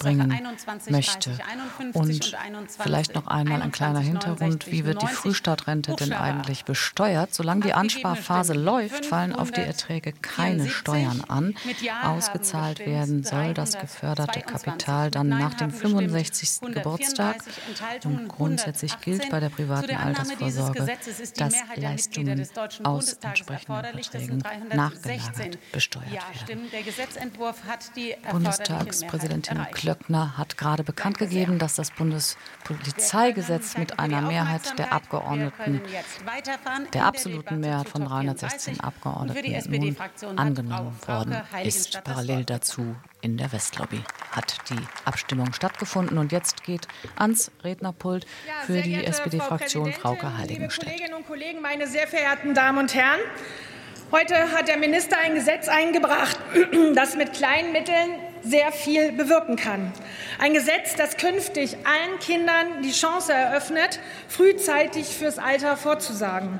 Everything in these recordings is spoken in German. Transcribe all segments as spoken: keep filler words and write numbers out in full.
bringen möchte. Und vielleicht noch einmal ein kleiner Hintergrund, wie wird die Frühstartrente denn eigentlich besteuert? Solange die Ansparphase läuft, fallen auf die Erträge keine Steuern an. Ausgezahlt werden soll das geförderte Kapital dann nach dem fünfundsechzigsten Geburtstag. Und grundsätzlich gilt bei der privaten Altersvorsorge, dass Leistungen aus entsprechenden Verträgen nachgelagert besteuert werden. Bundestagspräsidentin Klöckner hat gerade bekannt gegeben, dass das Bundespolizeigesetz mit einer Mehrheit der Abgeordneten, der absoluten Mehrheit von dreihundertsechzehn Abgeordneten, nun angenommen worden ist. Parallel dazu in der Westlobby hat die Abstimmung stattgefunden. Und jetzt geht ans Rednerpult für die S P D-Fraktion Frauke Heiligenstedt. Kolleginnen und Kollegen, meine sehr verehrten Damen und Herren! Heute hat der Minister ein Gesetz eingebracht, das mit kleinen Mitteln sehr viel bewirken kann. Ein Gesetz, das künftig allen Kindern die Chance eröffnet, frühzeitig fürs Alter vorzusorgen.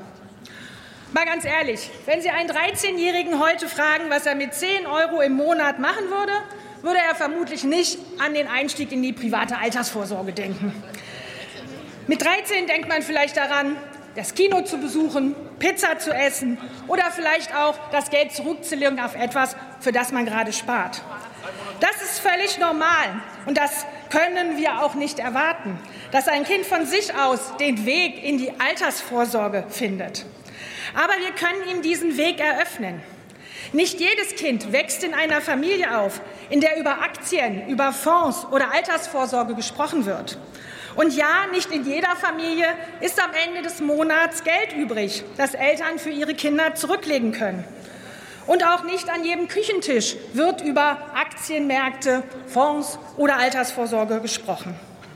Mal ganz ehrlich, wenn Sie einen dreizehnjährigen heute fragen, was er mit zehn Euro im Monat machen würde, würde er vermutlich nicht an den Einstieg in die private Altersvorsorge denken. Mit dreizehn denkt man vielleicht daran, das Kino zu besuchen, Pizza zu essen oder vielleicht auch das Geld zurückzulegen auf etwas, für das man gerade spart. Das ist völlig normal und das können wir auch nicht erwarten, dass ein Kind von sich aus den Weg in die Altersvorsorge findet. Aber wir können ihm diesen Weg eröffnen. Nicht jedes Kind wächst in einer Familie auf, in der über Aktien, über Fonds oder Altersvorsorge gesprochen wird. Und ja, nicht in jeder Familie ist am Ende des Monats Geld übrig, das Eltern für ihre Kinder zurücklegen können. Und auch nicht an jedem Küchentisch wird über Aktienmärkte, Fonds oder Altersvorsorge gesprochen.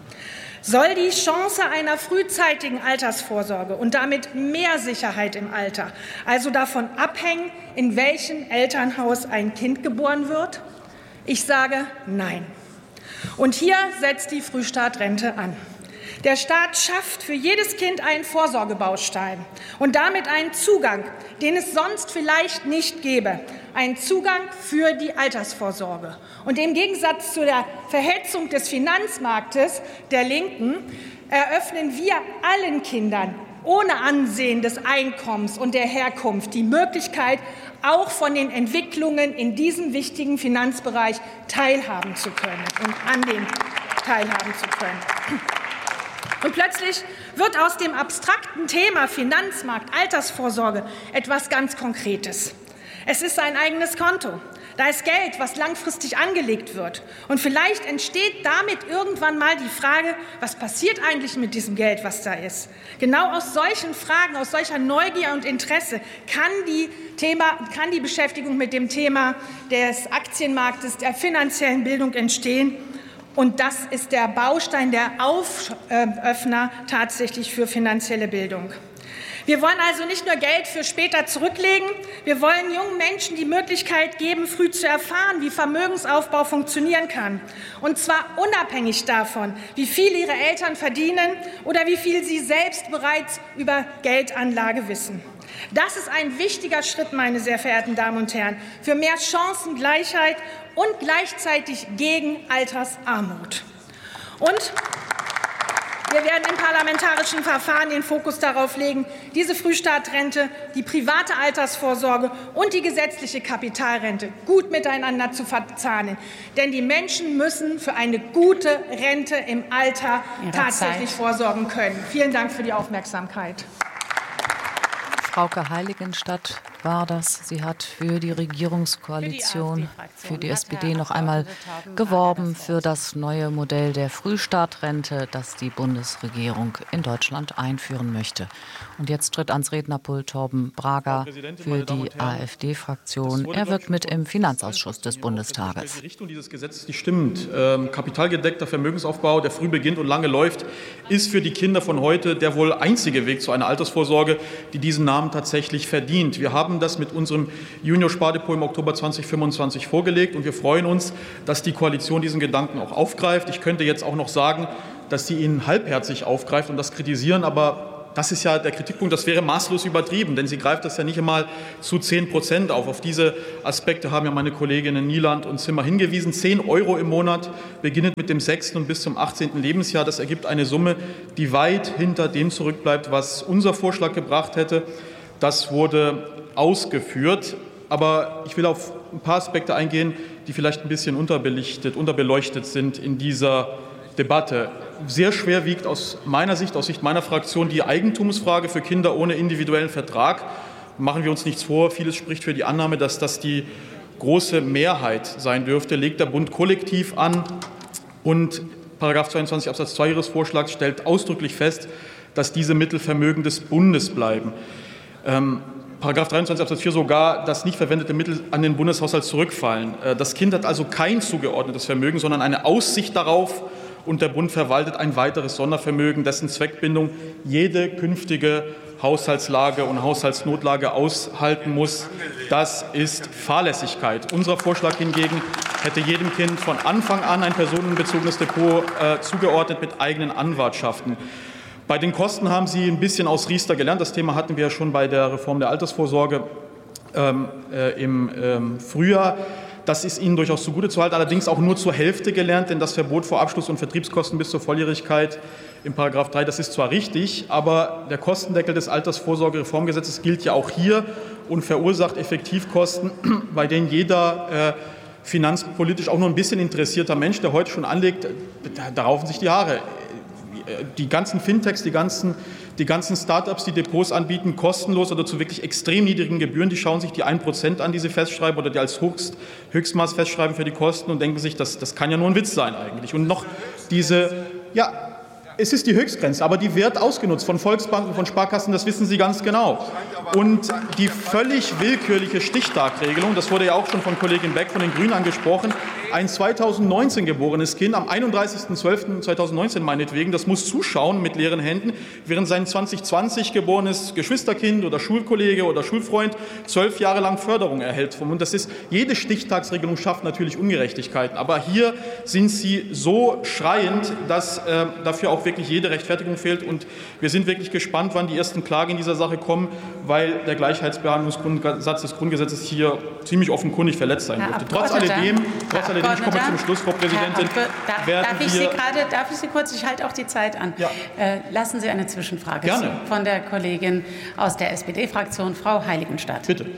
Soll die Chance einer frühzeitigen Altersvorsorge und damit mehr Sicherheit im Alter also davon abhängen, in welchem Elternhaus ein Kind geboren wird? Ich sage nein. Und hier setzt die Frühstartrente an. Der Staat schafft für jedes Kind einen Vorsorgebaustein und damit einen Zugang, den es sonst vielleicht nicht gäbe, einen Zugang für die Altersvorsorge. Und im Gegensatz zu der Verhetzung des Finanzmarktes der Linken eröffnen wir allen Kindern ohne Ansehen des Einkommens und der Herkunft die Möglichkeit, auch von den Entwicklungen in diesem wichtigen Finanzbereich teilhaben zu können und an dem teilhaben zu können. Und plötzlich wird aus dem abstrakten Thema Finanzmarkt, Altersvorsorge etwas ganz Konkretes. Es ist ein eigenes Konto. Da ist Geld, was langfristig angelegt wird. Und vielleicht entsteht damit irgendwann mal die Frage, was passiert eigentlich mit diesem Geld, was da ist? Genau aus solchen Fragen, aus solcher Neugier und Interesse kann die, Thema, kann die Beschäftigung mit dem Thema des Aktienmarktes, der finanziellen Bildung entstehen. Und das ist der Baustein, der Auföffner tatsächlich für finanzielle Bildung. Wir wollen also nicht nur Geld für später zurücklegen, wir wollen jungen Menschen die Möglichkeit geben, früh zu erfahren, wie Vermögensaufbau funktionieren kann. Und zwar unabhängig davon, wie viel ihre Eltern verdienen oder wie viel sie selbst bereits über Geldanlage wissen. Das ist ein wichtiger Schritt, meine sehr verehrten Damen und Herren, für mehr Chancengleichheit und gleichzeitig gegen Altersarmut. Und wir werden im parlamentarischen Verfahren den Fokus darauf legen, diese Frühstartrente, die private Altersvorsorge und die gesetzliche Kapitalrente gut miteinander zu verzahnen. Denn die Menschen müssen für eine gute Rente im Alter tatsächlich vorsorgen können. Vielen Dank für die Aufmerksamkeit. Frauke Heiligenstadt war das. Sie hat für die Regierungskoalition, für die S P D noch einmal geworben für das neue Modell der Frühstartrente, das die Bundesregierung in Deutschland einführen möchte. Und jetzt tritt ans Rednerpult Torben Brager für die AfD-Fraktion. Er wirkt mit im Finanzausschuss des Bundestages. Die Richtung dieses Gesetzes, die stimmt. Ähm, kapitalgedeckter Vermögensaufbau, der früh beginnt und lange läuft, ist für die Kinder von heute der wohl einzige Weg zu einer Altersvorsorge, die diesen Namen tatsächlich verdient. Wir haben das mit unserem Junior-Spardepot im Oktober zweitausendfünfundzwanzig vorgelegt und wir freuen uns, dass die Koalition diesen Gedanken auch aufgreift. Ich könnte jetzt auch noch sagen, dass sie ihn halbherzig aufgreift und das kritisieren, aber das ist ja der Kritikpunkt, das wäre maßlos übertrieben, denn sie greift das ja nicht einmal zu zehn Prozent auf. Auf diese Aspekte haben ja meine Kolleginnen Nieland und Zimmer hingewiesen. zehn Euro im Monat, beginnend mit dem sechsten und bis zum achtzehnten Lebensjahr. Das ergibt eine Summe, die weit hinter dem zurückbleibt, was unser Vorschlag gebracht hätte. Das wurde ausgeführt. Aber ich will auf ein paar Aspekte eingehen, die vielleicht ein bisschen unterbelichtet, unterbeleuchtet sind in dieser Debatte. Sehr schwer wiegt aus meiner Sicht, aus Sicht meiner Fraktion, die Eigentumsfrage für Kinder ohne individuellen Vertrag. Machen wir uns nichts vor, vieles spricht für die Annahme, dass das die große Mehrheit sein dürfte, legt der Bund kollektiv an und Paragraph zweiundzwanzig Absatz zwei Ihres Vorschlags stellt ausdrücklich fest, dass diese Mittel Vermögen des Bundes bleiben. Ähm, Paragraph dreiundzwanzig Absatz vier sogar, dass nicht verwendete Mittel an den Bundeshaushalt zurückfallen. Das Kind hat also kein zugeordnetes Vermögen, sondern eine Aussicht darauf, und der Bund verwaltet ein weiteres Sondervermögen, dessen Zweckbindung jede künftige Haushaltslage und Haushaltsnotlage aushalten muss. Das ist Fahrlässigkeit. Unser Vorschlag hingegen hätte jedem Kind von Anfang an ein personenbezogenes Depot äh, zugeordnet mit eigenen Anwartschaften. Bei den Kosten haben Sie ein bisschen aus Riester gelernt. Das Thema hatten wir ja schon bei der Reform der Altersvorsorge ähm, äh, im ähm, Frühjahr. Das ist Ihnen durchaus zugute zu halten, allerdings auch nur zur Hälfte gelernt, denn das Verbot vor Abschluss- und Vertriebskosten bis zur Volljährigkeit im Paragraph drei, das ist zwar richtig, aber der Kostendeckel des Altersvorsorgereformgesetzes gilt ja auch hier und verursacht Effektivkosten, bei denen jeder äh, finanzpolitisch auch nur ein bisschen interessierter Mensch, der heute schon anlegt, da, da raufen sich die Haare. Die ganzen Fintechs, die ganzen, die ganzen Start-ups, die Depots anbieten, kostenlos oder zu wirklich extrem niedrigen Gebühren, die schauen sich die ein Prozent an, die sie festschreiben oder die als Höchst, Höchstmaß festschreiben für die Kosten und denken sich, das, das kann ja nur ein Witz sein eigentlich. Und noch diese, ja, es ist die Höchstgrenze, aber die wird ausgenutzt von Volksbanken, von Sparkassen, das wissen Sie ganz genau. Und die völlig willkürliche Stichtagregelung, das wurde ja auch schon von Kollegin Beck von den Grünen angesprochen, ein zweitausendneunzehn geborenes Kind am einunddreißigsten zwölften zweitausendneunzehn meinetwegen, das muss zuschauen mit leeren Händen, während sein zwanzig zwanzig geborenes Geschwisterkind oder Schulkollege oder Schulfreund zwölf Jahre lang Förderung erhält vom Bund. Das ist, jede Stichtagsregelung schafft natürlich Ungerechtigkeiten, aber hier sind sie so schreiend, dass äh, dafür auch wirklich jede Rechtfertigung fehlt. Und wir sind wirklich gespannt, wann die ersten Klagen in dieser Sache kommen, weil der Gleichheitsbehandlungsgrundsatz des Grundgesetzes hier ziemlich offenkundig verletzt sein dürfte. Trotz alledem, trotz alledem, ich komme zum Schluss, Frau Präsidentin. Darf ich Sie gerade, darf ich Sie kurz, ich halte auch die Zeit an. Ja. Äh, lassen Sie eine Zwischenfrage Gerne. von der Kollegin aus der S P D-Fraktion, Frau Heiligenstadt. Bitte.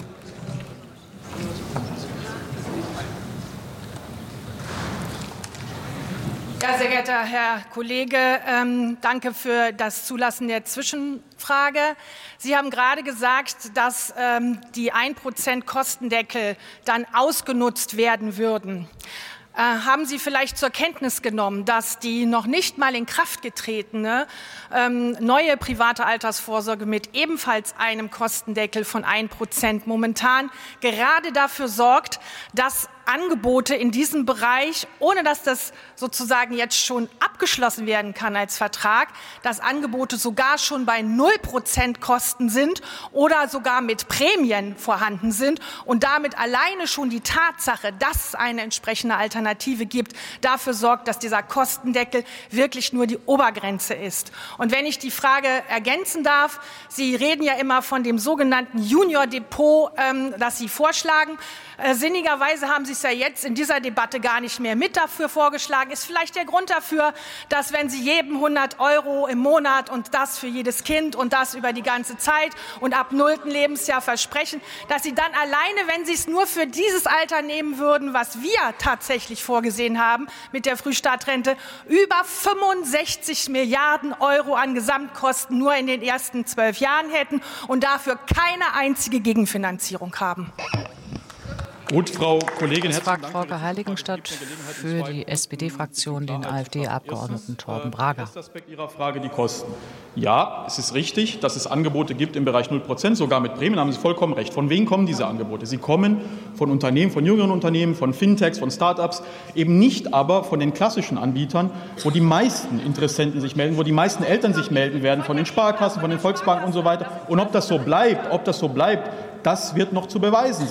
Ja, sehr geehrter Herr Kollege, ähm, danke für das Zulassen der Zwischenfrage. Sie haben gerade gesagt, dass ähm, die ein Prozent Kostendeckel dann ausgenutzt werden würden. Äh, haben Sie vielleicht zur Kenntnis genommen, dass die noch nicht mal in Kraft getretene ähm, neue private Altersvorsorge mit ebenfalls einem Kostendeckel von ein Prozent momentan gerade dafür sorgt, dass Angebote in diesem Bereich, ohne dass das sozusagen jetzt schon abgeschlossen werden kann als Vertrag, dass Angebote sogar schon bei null Prozent Kosten sind oder sogar mit Prämien vorhanden sind und damit alleine schon die Tatsache, dass es eine entsprechende Alternative gibt, dafür sorgt, dass dieser Kostendeckel wirklich nur die Obergrenze ist. Und wenn ich die Frage ergänzen darf, Sie reden ja immer von dem sogenannten Junior Depot, ähm, das Sie vorschlagen. Äh, sinnigerweise haben Sie es ja jetzt in dieser Debatte gar nicht mehr mit dafür vorgeschlagen. Ist vielleicht der Grund dafür, dass wenn Sie jedem hundert Euro im Monat und das für jedes Kind und das über die ganze Zeit und ab nullten Lebensjahr versprechen, dass Sie dann alleine, wenn Sie es nur für dieses Alter nehmen würden, was wir tatsächlich vorgesehen haben mit der Frühstartrente, über fünfundsechzig Milliarden Euro an Gesamtkosten nur in den ersten zwölf Jahren hätten und dafür keine einzige Gegenfinanzierung haben. Gut, Frau Kollegin, das fragt Frau Heiligenstadt für die S P D-Fraktion den AfD-Abgeordneten Torben Brager. Erster Aspekt Ihrer Frage, die Kosten. Ja, es ist richtig, dass es Angebote gibt im Bereich null Prozent, sogar mit Prämien, haben Sie vollkommen recht. Von wem kommen diese Angebote? Sie kommen von Unternehmen, von jüngeren Unternehmen, von Fintechs, von Start-ups, eben nicht aber von den klassischen Anbietern, wo die meisten Interessenten sich melden, wo die meisten Eltern sich melden werden, von den Sparkassen, von den Volksbanken und so weiter. Und ob das so bleibt, ob das so bleibt, das wird noch zu beweisen sein.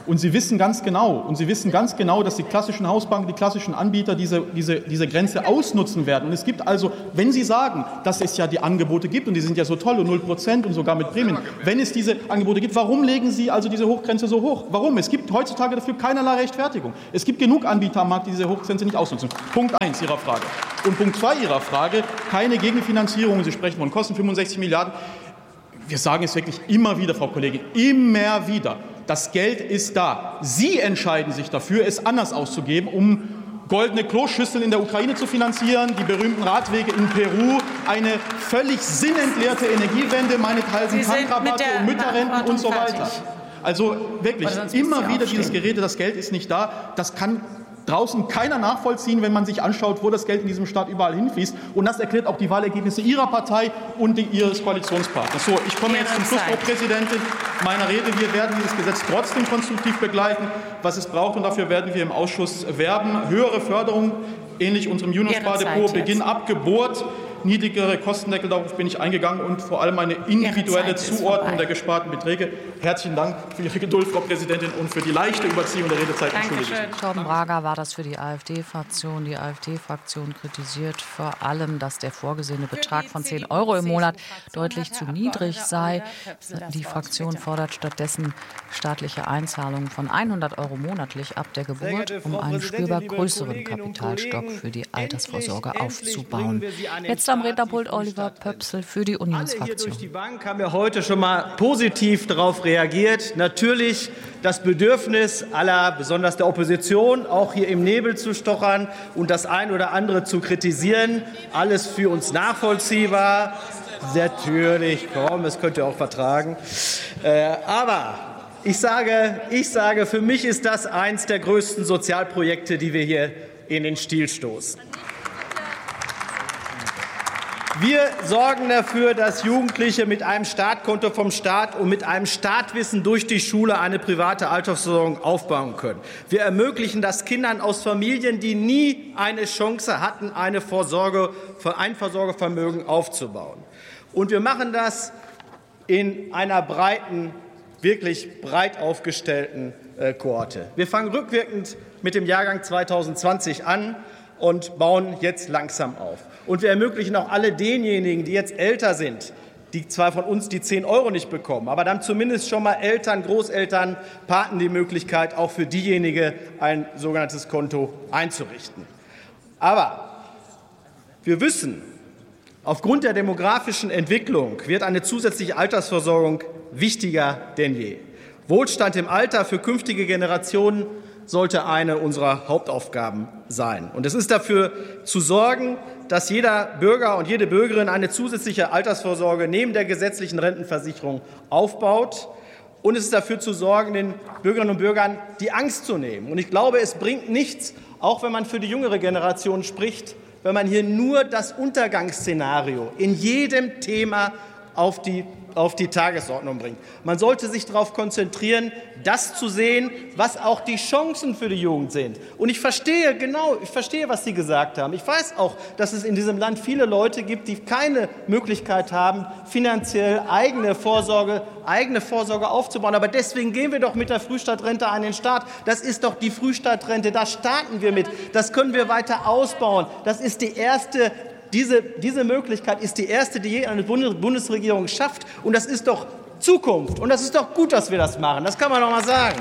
Und Sie wissen ganz genau, und Sie wissen ganz genau, dass die klassischen Hausbanken, die klassischen Anbieter diese, diese, diese Grenze ausnutzen werden. Und es gibt also, wenn Sie sagen, dass es ja die Angebote gibt, und die sind ja so toll und null Prozent und sogar mit Prämien, wenn es diese Angebote gibt, warum legen Sie also diese Hochgrenze so hoch? Warum? Es gibt heutzutage dafür keinerlei Rechtfertigung. Es gibt genug Anbieter am Markt, die diese Hochgrenze nicht ausnutzen. Punkt eins Ihrer Frage. Und Punkt zwei Ihrer Frage, keine Gegenfinanzierung. Sie sprechen von Kosten fünfundsechzig Milliarden. Wir sagen es wirklich immer wieder, Frau Kollegin, immer wieder. Das Geld ist da. Sie entscheiden sich dafür, es anders auszugeben, um goldene Kloschüsseln in der Ukraine zu finanzieren, die berühmten Radwege in Peru, eine völlig sinnentleerte Energiewende, meinethalben Tankrabatte und Mütterrenten und so weiter. Also wirklich, immer wieder dieses Gerede, das Geld ist nicht da. Das kann draußen keiner nachvollziehen, wenn man sich anschaut, wo das Geld in diesem Staat überall hinfließt. Und das erklärt auch die Wahlergebnisse Ihrer Partei und die, Ihres Koalitionspartners. So, ich komme jetzt zum Schluss, Frau Präsidentin, meiner Rede. Wir werden dieses Gesetz trotzdem konstruktiv begleiten, was es braucht. Und dafür werden wir im Ausschuss werben. Höhere Förderung, ähnlich unserem Junior-Spardepot, Beginn ab Geburt. Niedrigere Kostendeckel, darauf bin ich eingegangen, und vor allem eine individuelle Zuordnung der gesparten Beträge. Herzlichen Dank für Ihre Geduld, Frau Präsidentin, und für die leichte Überziehung der Redezeit. Torben Brager war das für die AfD-Fraktion. Die AfD-Fraktion kritisiert vor allem, dass der vorgesehene Betrag von zehn Euro im Monat deutlich zu niedrig sei. Die Fraktion fordert stattdessen staatliche Einzahlungen von hundert Euro monatlich ab der Geburt, um einen spürbar größeren Kapitalstock für die Altersvorsorge aufzubauen. Jetzt am Rednerpult Oliver Pöpsel für die Unionsfraktion. Alle hier durch die Bank haben ja heute schon mal positiv darauf reagiert. Natürlich das Bedürfnis aller, besonders der Opposition, auch hier im Nebel zu stochern und das ein oder andere zu kritisieren. Alles für uns nachvollziehbar. Natürlich, komm, das könnt ihr auch vertragen. Äh, aber ich sage, ich sage, für mich ist das eins der größten Sozialprojekte, die wir hier in den Stiel stoßen. Wir sorgen dafür, dass Jugendliche mit einem Startkonto vom Staat und mit einem Startwissen durch die Schule eine private Altersversorgung aufbauen können. Wir ermöglichen das Kindern aus Familien, die nie eine Chance hatten, eine Vorsorge, ein Vorsorgevermögen aufzubauen. Und wir machen das in einer breiten, wirklich breit aufgestellten äh, Kohorte. Wir fangen rückwirkend mit dem Jahrgang zweitausendzwanzig an und bauen jetzt langsam auf. Und wir ermöglichen auch alle denjenigen, die jetzt älter sind, die zwar von uns die zehn Euro nicht bekommen, aber dann zumindest schon mal Eltern, Großeltern, Paten die Möglichkeit, auch für diejenigen ein sogenanntes Konto einzurichten. Aber wir wissen, aufgrund der demografischen Entwicklung wird eine zusätzliche Altersversorgung wichtiger denn je. Wohlstand im Alter für künftige Generationen sollte eine unserer Hauptaufgaben sein. Und es ist dafür zu sorgen, dass jeder Bürger und jede Bürgerin eine zusätzliche Altersvorsorge neben der gesetzlichen Rentenversicherung aufbaut. Und es ist dafür zu sorgen, den Bürgerinnen und Bürgern die Angst zu nehmen. Und ich glaube, es bringt nichts, auch wenn man für die jüngere Generation spricht, wenn man hier nur das Untergangsszenario in jedem Thema auf die auf die Tagesordnung bringt. Man sollte sich darauf konzentrieren, das zu sehen, was auch die Chancen für die Jugend sind. Und ich verstehe genau, ich verstehe, was Sie gesagt haben. Ich weiß auch, dass es in diesem Land viele Leute gibt, die keine Möglichkeit haben, finanziell eigene Vorsorge, eigene Vorsorge aufzubauen. Aber deswegen gehen wir doch mit der Frühstadtrente an den Start. Das ist doch die Frühstadtrente, da starten wir mit. Das können wir weiter ausbauen. Das ist die erste Diese, diese Möglichkeit ist die erste, die je eine Bundesregierung schafft. Und das ist doch Zukunft. Und das ist doch gut, dass wir das machen. Das kann man doch mal sagen.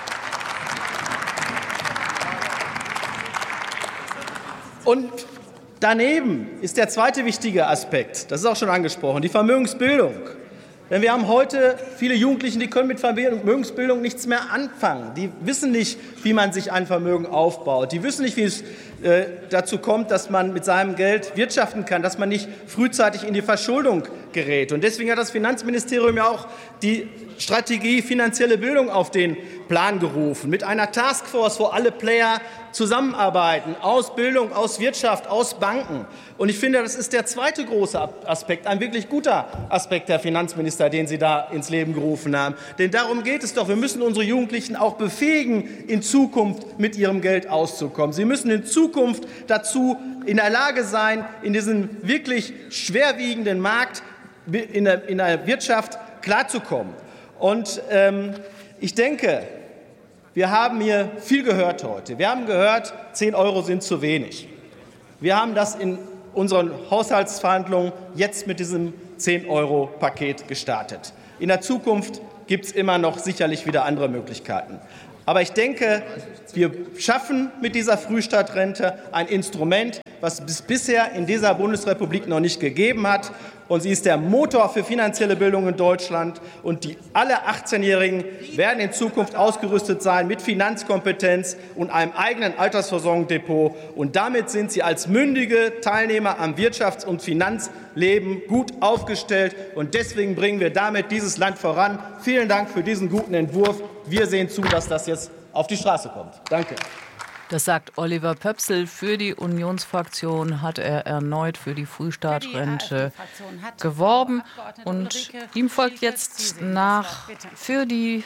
Und daneben ist der zweite wichtige Aspekt, das ist auch schon angesprochen, die Vermögensbildung. Denn wir haben heute viele Jugendliche, die können mit Vermögensbildung nichts mehr anfangen. Die wissen nicht, wie man sich ein Vermögen aufbaut. Die wissen nicht, wie es äh, dazu kommt, dass man mit seinem Geld wirtschaften kann, dass man nicht frühzeitig in die Verschuldung gerät. Und deswegen hat das Finanzministerium ja auch die Strategie finanzielle Bildung auf den Plan gerufen, mit einer Taskforce, wo alle Player zusammenarbeiten, aus Bildung, aus Wirtschaft, aus Banken. Und ich finde, das ist der zweite große Aspekt, ein wirklich guter Aspekt, Herr Finanzminister, den Sie da ins Leben gerufen haben. Denn darum geht es doch. Wir müssen unsere Jugendlichen auch befähigen, in Zukunft mit ihrem Geld auszukommen. Sie müssen in Zukunft dazu in der Lage sein, in diesem wirklich schwerwiegenden Markt, in der, in der Wirtschaft klarzukommen. Und ähm, ich denke, Wir haben hier viel gehört heute. Wir haben gehört, zehn Euro sind zu wenig. Wir haben das in unseren Haushaltsverhandlungen jetzt mit diesem zehn Euro Paket gestartet. In der Zukunft gibt es immer noch sicherlich wieder andere Möglichkeiten. Aber ich denke, wir schaffen mit dieser Frühstartrente ein Instrument, was es bisher in dieser Bundesrepublik noch nicht gegeben hat. Und sie ist der Motor für finanzielle Bildung in Deutschland. Und die, alle achtzehnjährigen werden in Zukunft ausgerüstet sein mit Finanzkompetenz und einem eigenen Altersversorgungsdepot. Und damit sind sie als mündige Teilnehmer am Wirtschafts- und Finanzleben gut aufgestellt. Und deswegen bringen wir damit dieses Land voran. Vielen Dank für diesen guten Entwurf. Wir sehen zu, dass das jetzt auf die Straße kommt. Danke. Das sagt Oliver Pöpsel. Für die Unionsfraktion hat er erneut für die Frühstartrente geworben. Und ihm folgt jetzt nach für die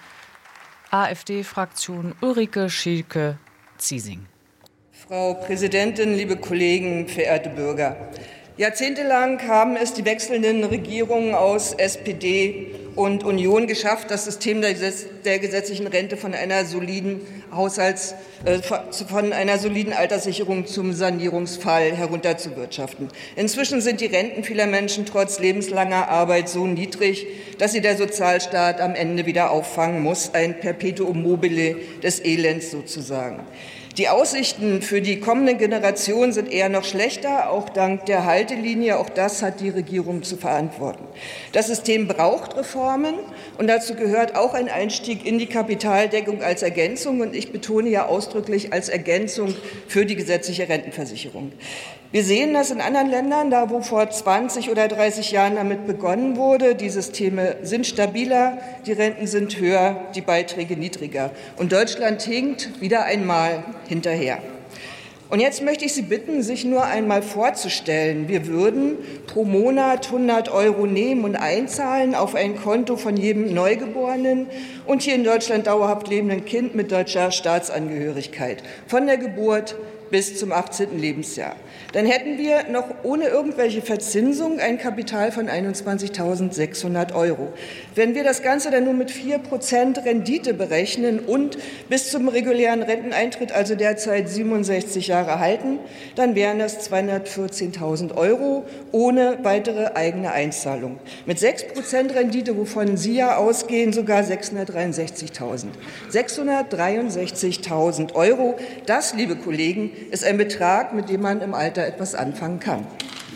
AfD-Fraktion Ulrike Schielke-Ziesing. Frau Präsidentin, liebe Kollegen, verehrte Bürger! Jahrzehntelang haben es die wechselnden Regierungen aus S P D und Union geschafft, das System der, Gesetz der gesetzlichen Rente von einer soliden Haushalts, äh, von einer soliden Alterssicherung zum Sanierungsfall herunterzuwirtschaften. Inzwischen sind die Renten vieler Menschen trotz lebenslanger Arbeit so niedrig, dass sie der Sozialstaat am Ende wieder auffangen muss, ein Perpetuum mobile des Elends sozusagen. Die Aussichten für die kommende Generation sind eher noch schlechter, auch dank der Haltelinie. Auch das hat die Regierung zu verantworten. Das System braucht Reformen, und dazu gehört auch ein Einstieg in die Kapitaldeckung als Ergänzung. Und ich betone ja ausdrücklich als Ergänzung für die gesetzliche Rentenversicherung. Wir sehen das in anderen Ländern, da wo vor zwanzig oder dreißig Jahren damit begonnen wurde. Die Systeme sind stabiler, die Renten sind höher, die Beiträge niedriger. Und Deutschland hinkt wieder einmal hinterher. Und jetzt möchte ich Sie bitten, sich nur einmal vorzustellen, wir würden pro Monat hundert Euro nehmen und einzahlen auf ein Konto von jedem Neugeborenen und hier in Deutschland dauerhaft lebenden Kind mit deutscher Staatsangehörigkeit, von der Geburt bis zum achtzehnten Lebensjahr. Dann hätten wir noch ohne irgendwelche Verzinsung ein Kapital von einundzwanzigtausendsechshundert Euro. Wenn wir das Ganze dann nur mit vier Prozent Rendite berechnen und bis zum regulären Renteneintritt, also derzeit siebenundsechzig Jahre halten, dann wären das zweihundertvierzehntausend Euro ohne weitere eigene Einzahlung. Mit sechs Prozent Rendite, wovon Sie ja ausgehen, sogar sechshundertdreiundsechzigtausend. sechshundertdreiundsechzigtausend Euro, das, liebe Kollegen, ist ein Betrag, mit dem man im Alter etwas anfangen kann.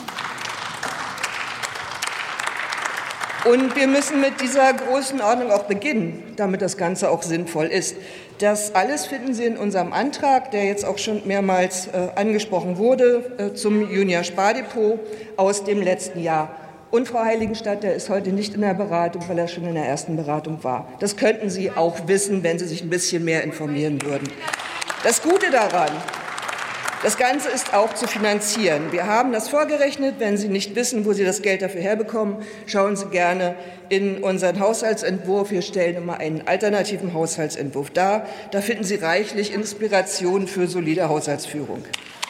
Und wir müssen mit dieser Größenordnung auch beginnen, damit das Ganze auch sinnvoll ist. Das alles finden Sie in unserem Antrag, der jetzt auch schon mehrmals äh, angesprochen wurde, äh, zum Junior-Spardepot aus dem letzten Jahr. Und Frau Heiligenstadt, der ist heute nicht in der Beratung, weil er schon in der ersten Beratung war. Das könnten Sie auch wissen, wenn Sie sich ein bisschen mehr informieren würden. Das Gute daran: Das Ganze ist auch zu finanzieren. Wir haben das vorgerechnet. Wenn Sie nicht wissen, wo Sie das Geld dafür herbekommen, schauen Sie gerne in unseren Haushaltsentwurf. Wir stellen immer einen alternativen Haushaltsentwurf dar. Da finden Sie reichlich Inspiration für solide Haushaltsführung.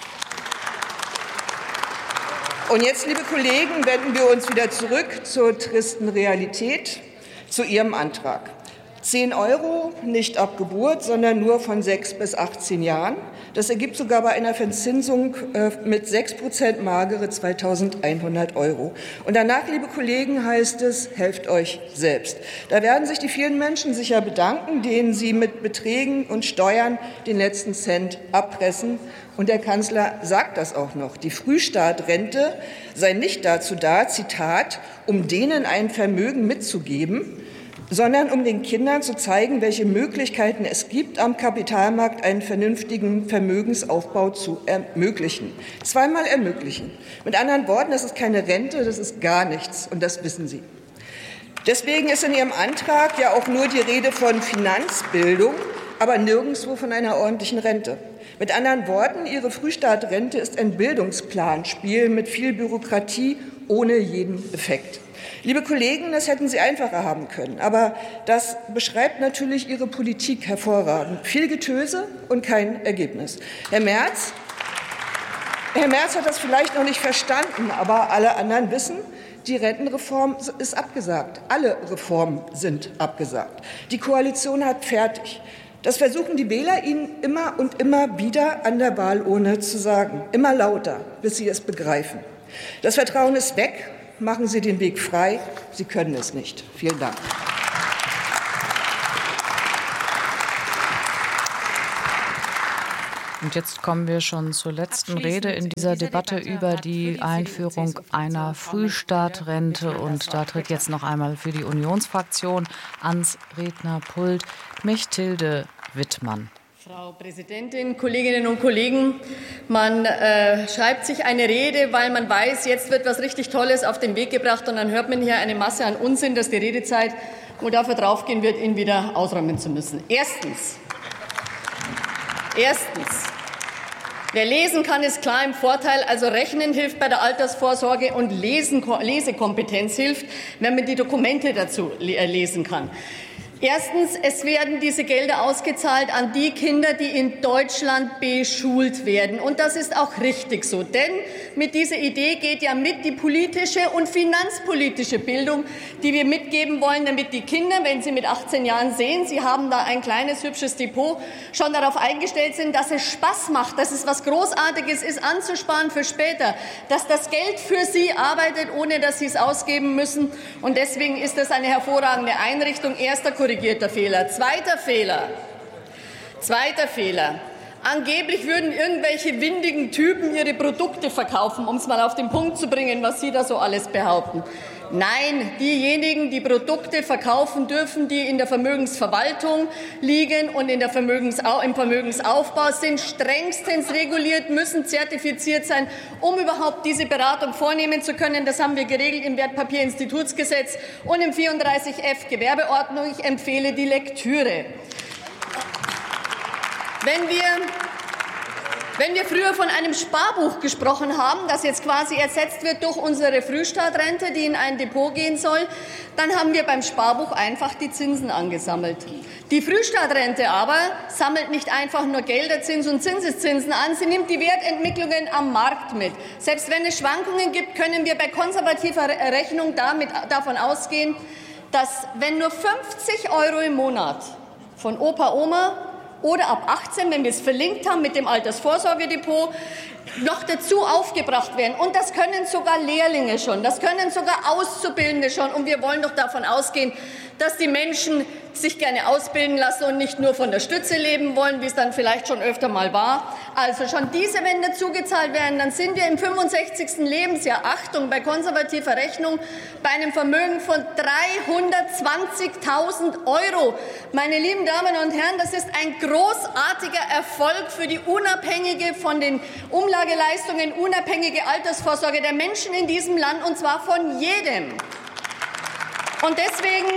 Und jetzt, liebe Kollegen, wenden wir uns wieder zurück zur tristen Realität, zu Ihrem Antrag. zehn Euro, nicht ab Geburt, sondern nur von sechs bis achtzehn Jahren. Das ergibt sogar bei einer Verzinsung mit sechs Prozent magere zweitausendeinhundert Euro. Und danach, liebe Kollegen, heißt es, helft euch selbst. Da werden sich die vielen Menschen sicher bedanken, denen Sie mit Beträgen und Steuern den letzten Cent abpressen. Und der Kanzler sagt das auch noch. Die Frühstartrente sei nicht dazu da, Zitat, um denen ein Vermögen mitzugeben, sondern um den Kindern zu zeigen, welche Möglichkeiten es gibt, am Kapitalmarkt einen vernünftigen Vermögensaufbau zu ermöglichen. Zweimal ermöglichen. Mit anderen Worten, das ist keine Rente, das ist gar nichts, und das wissen Sie. Deswegen ist in Ihrem Antrag ja auch nur die Rede von Finanzbildung, aber nirgendwo von einer ordentlichen Rente. Mit anderen Worten, Ihre Frühstartrente ist ein Bildungsplanspiel mit viel Bürokratie ohne jeden Effekt. Liebe Kollegen, das hätten Sie einfacher haben können. Aber das beschreibt natürlich Ihre Politik hervorragend. Viel Getöse und kein Ergebnis. Herr Merz, Herr Merz hat das vielleicht noch nicht verstanden, aber alle anderen wissen, die Rentenreform ist abgesagt. Alle Reformen sind abgesagt. Die Koalition hat fertig Das versuchen die Wähler Ihnen immer und immer wieder an der Wahlurne zu sagen, immer lauter, bis Sie es begreifen. Das Vertrauen ist weg, machen Sie den Weg frei, Sie können es nicht. Vielen Dank. Und jetzt kommen wir schon zur letzten Rede in dieser Debatte über die Einführung einer Frühstartrente. Und da tritt jetzt noch einmal für die Unionsfraktion ans Rednerpult Mechthilde Wittmann. Frau Präsidentin, Kolleginnen und Kollegen! Man äh, schreibt sich eine Rede, weil man weiß, jetzt wird was richtig Tolles auf den Weg gebracht. Und dann hört man hier eine Masse an Unsinn, dass die Redezeit, wo dafür draufgehen wird, ihn wieder ausräumen zu müssen. Erstens. Erstens. Wer lesen kann, ist klar im Vorteil. Also Rechnen hilft bei der Altersvorsorge und Lesen, Lesekompetenz hilft, wenn man die Dokumente dazu lesen kann. Erstens, es werden diese Gelder ausgezahlt an die Kinder, die in Deutschland beschult werden. Und das ist auch richtig so. Denn mit dieser Idee geht ja mit die politische und finanzpolitische Bildung, die wir mitgeben wollen, damit die Kinder, wenn sie mit achtzehn Jahren sehen, sie haben da ein kleines, hübsches Depot, schon darauf eingestellt sind, dass es Spaß macht, dass es was Großartiges ist, anzusparen für später, dass das Geld für sie arbeitet, ohne dass sie es ausgeben müssen. Und deswegen ist das eine hervorragende Einrichtung. Erster korrigierter Fehler. Zweiter Fehler. Zweiter Fehler. Angeblich würden irgendwelche windigen Typen ihre Produkte verkaufen, um es mal auf den Punkt zu bringen, was Sie da so alles behaupten. Nein, diejenigen, die Produkte verkaufen dürfen, die in der Vermögensverwaltung liegen und in der Vermögensau- im Vermögensaufbau sind, strengstens reguliert, müssen zertifiziert sein, um überhaupt diese Beratung vornehmen zu können. Das haben wir geregelt im Wertpapierinstitutsgesetz und im vierunddreißig F Gewerbeordnung. Ich empfehle die Lektüre. Wenn wir Wenn wir früher von einem Sparbuch gesprochen haben, das jetzt quasi ersetzt wird durch unsere Frühstartrente, die in ein Depot gehen soll, dann haben wir beim Sparbuch einfach die Zinsen angesammelt. Die Frühstartrente aber sammelt nicht einfach nur Gelderzins und Zinseszinsen an, sie nimmt die Wertentwicklungen am Markt mit. Selbst wenn es Schwankungen gibt, können wir bei konservativer Rechnung damit, davon ausgehen, dass wenn nur fünfzig Euro im Monat von Opa, Oma oder ab achtzehn, wenn wir es verlinkt haben mit dem Altersvorsorgedepot, noch dazu aufgebracht werden. Und das können sogar Lehrlinge schon, das können sogar Auszubildende schon. Und wir wollen doch davon ausgehen, dass die Menschen sich gerne ausbilden lassen und nicht nur von der Stütze leben wollen, wie es dann vielleicht schon öfter mal war. Also schon diese, wenn dazu gezahlt werden, dann sind wir im fünfundsechzigsten Lebensjahr, Achtung, bei konservativer Rechnung, bei einem Vermögen von dreihundertzwanzigtausend Euro. Meine lieben Damen und Herren, das ist ein großartiger Erfolg für die unabhängige, von den Umlageleistungen unabhängige Altersvorsorge der Menschen in diesem Land, und zwar von jedem. Und deswegen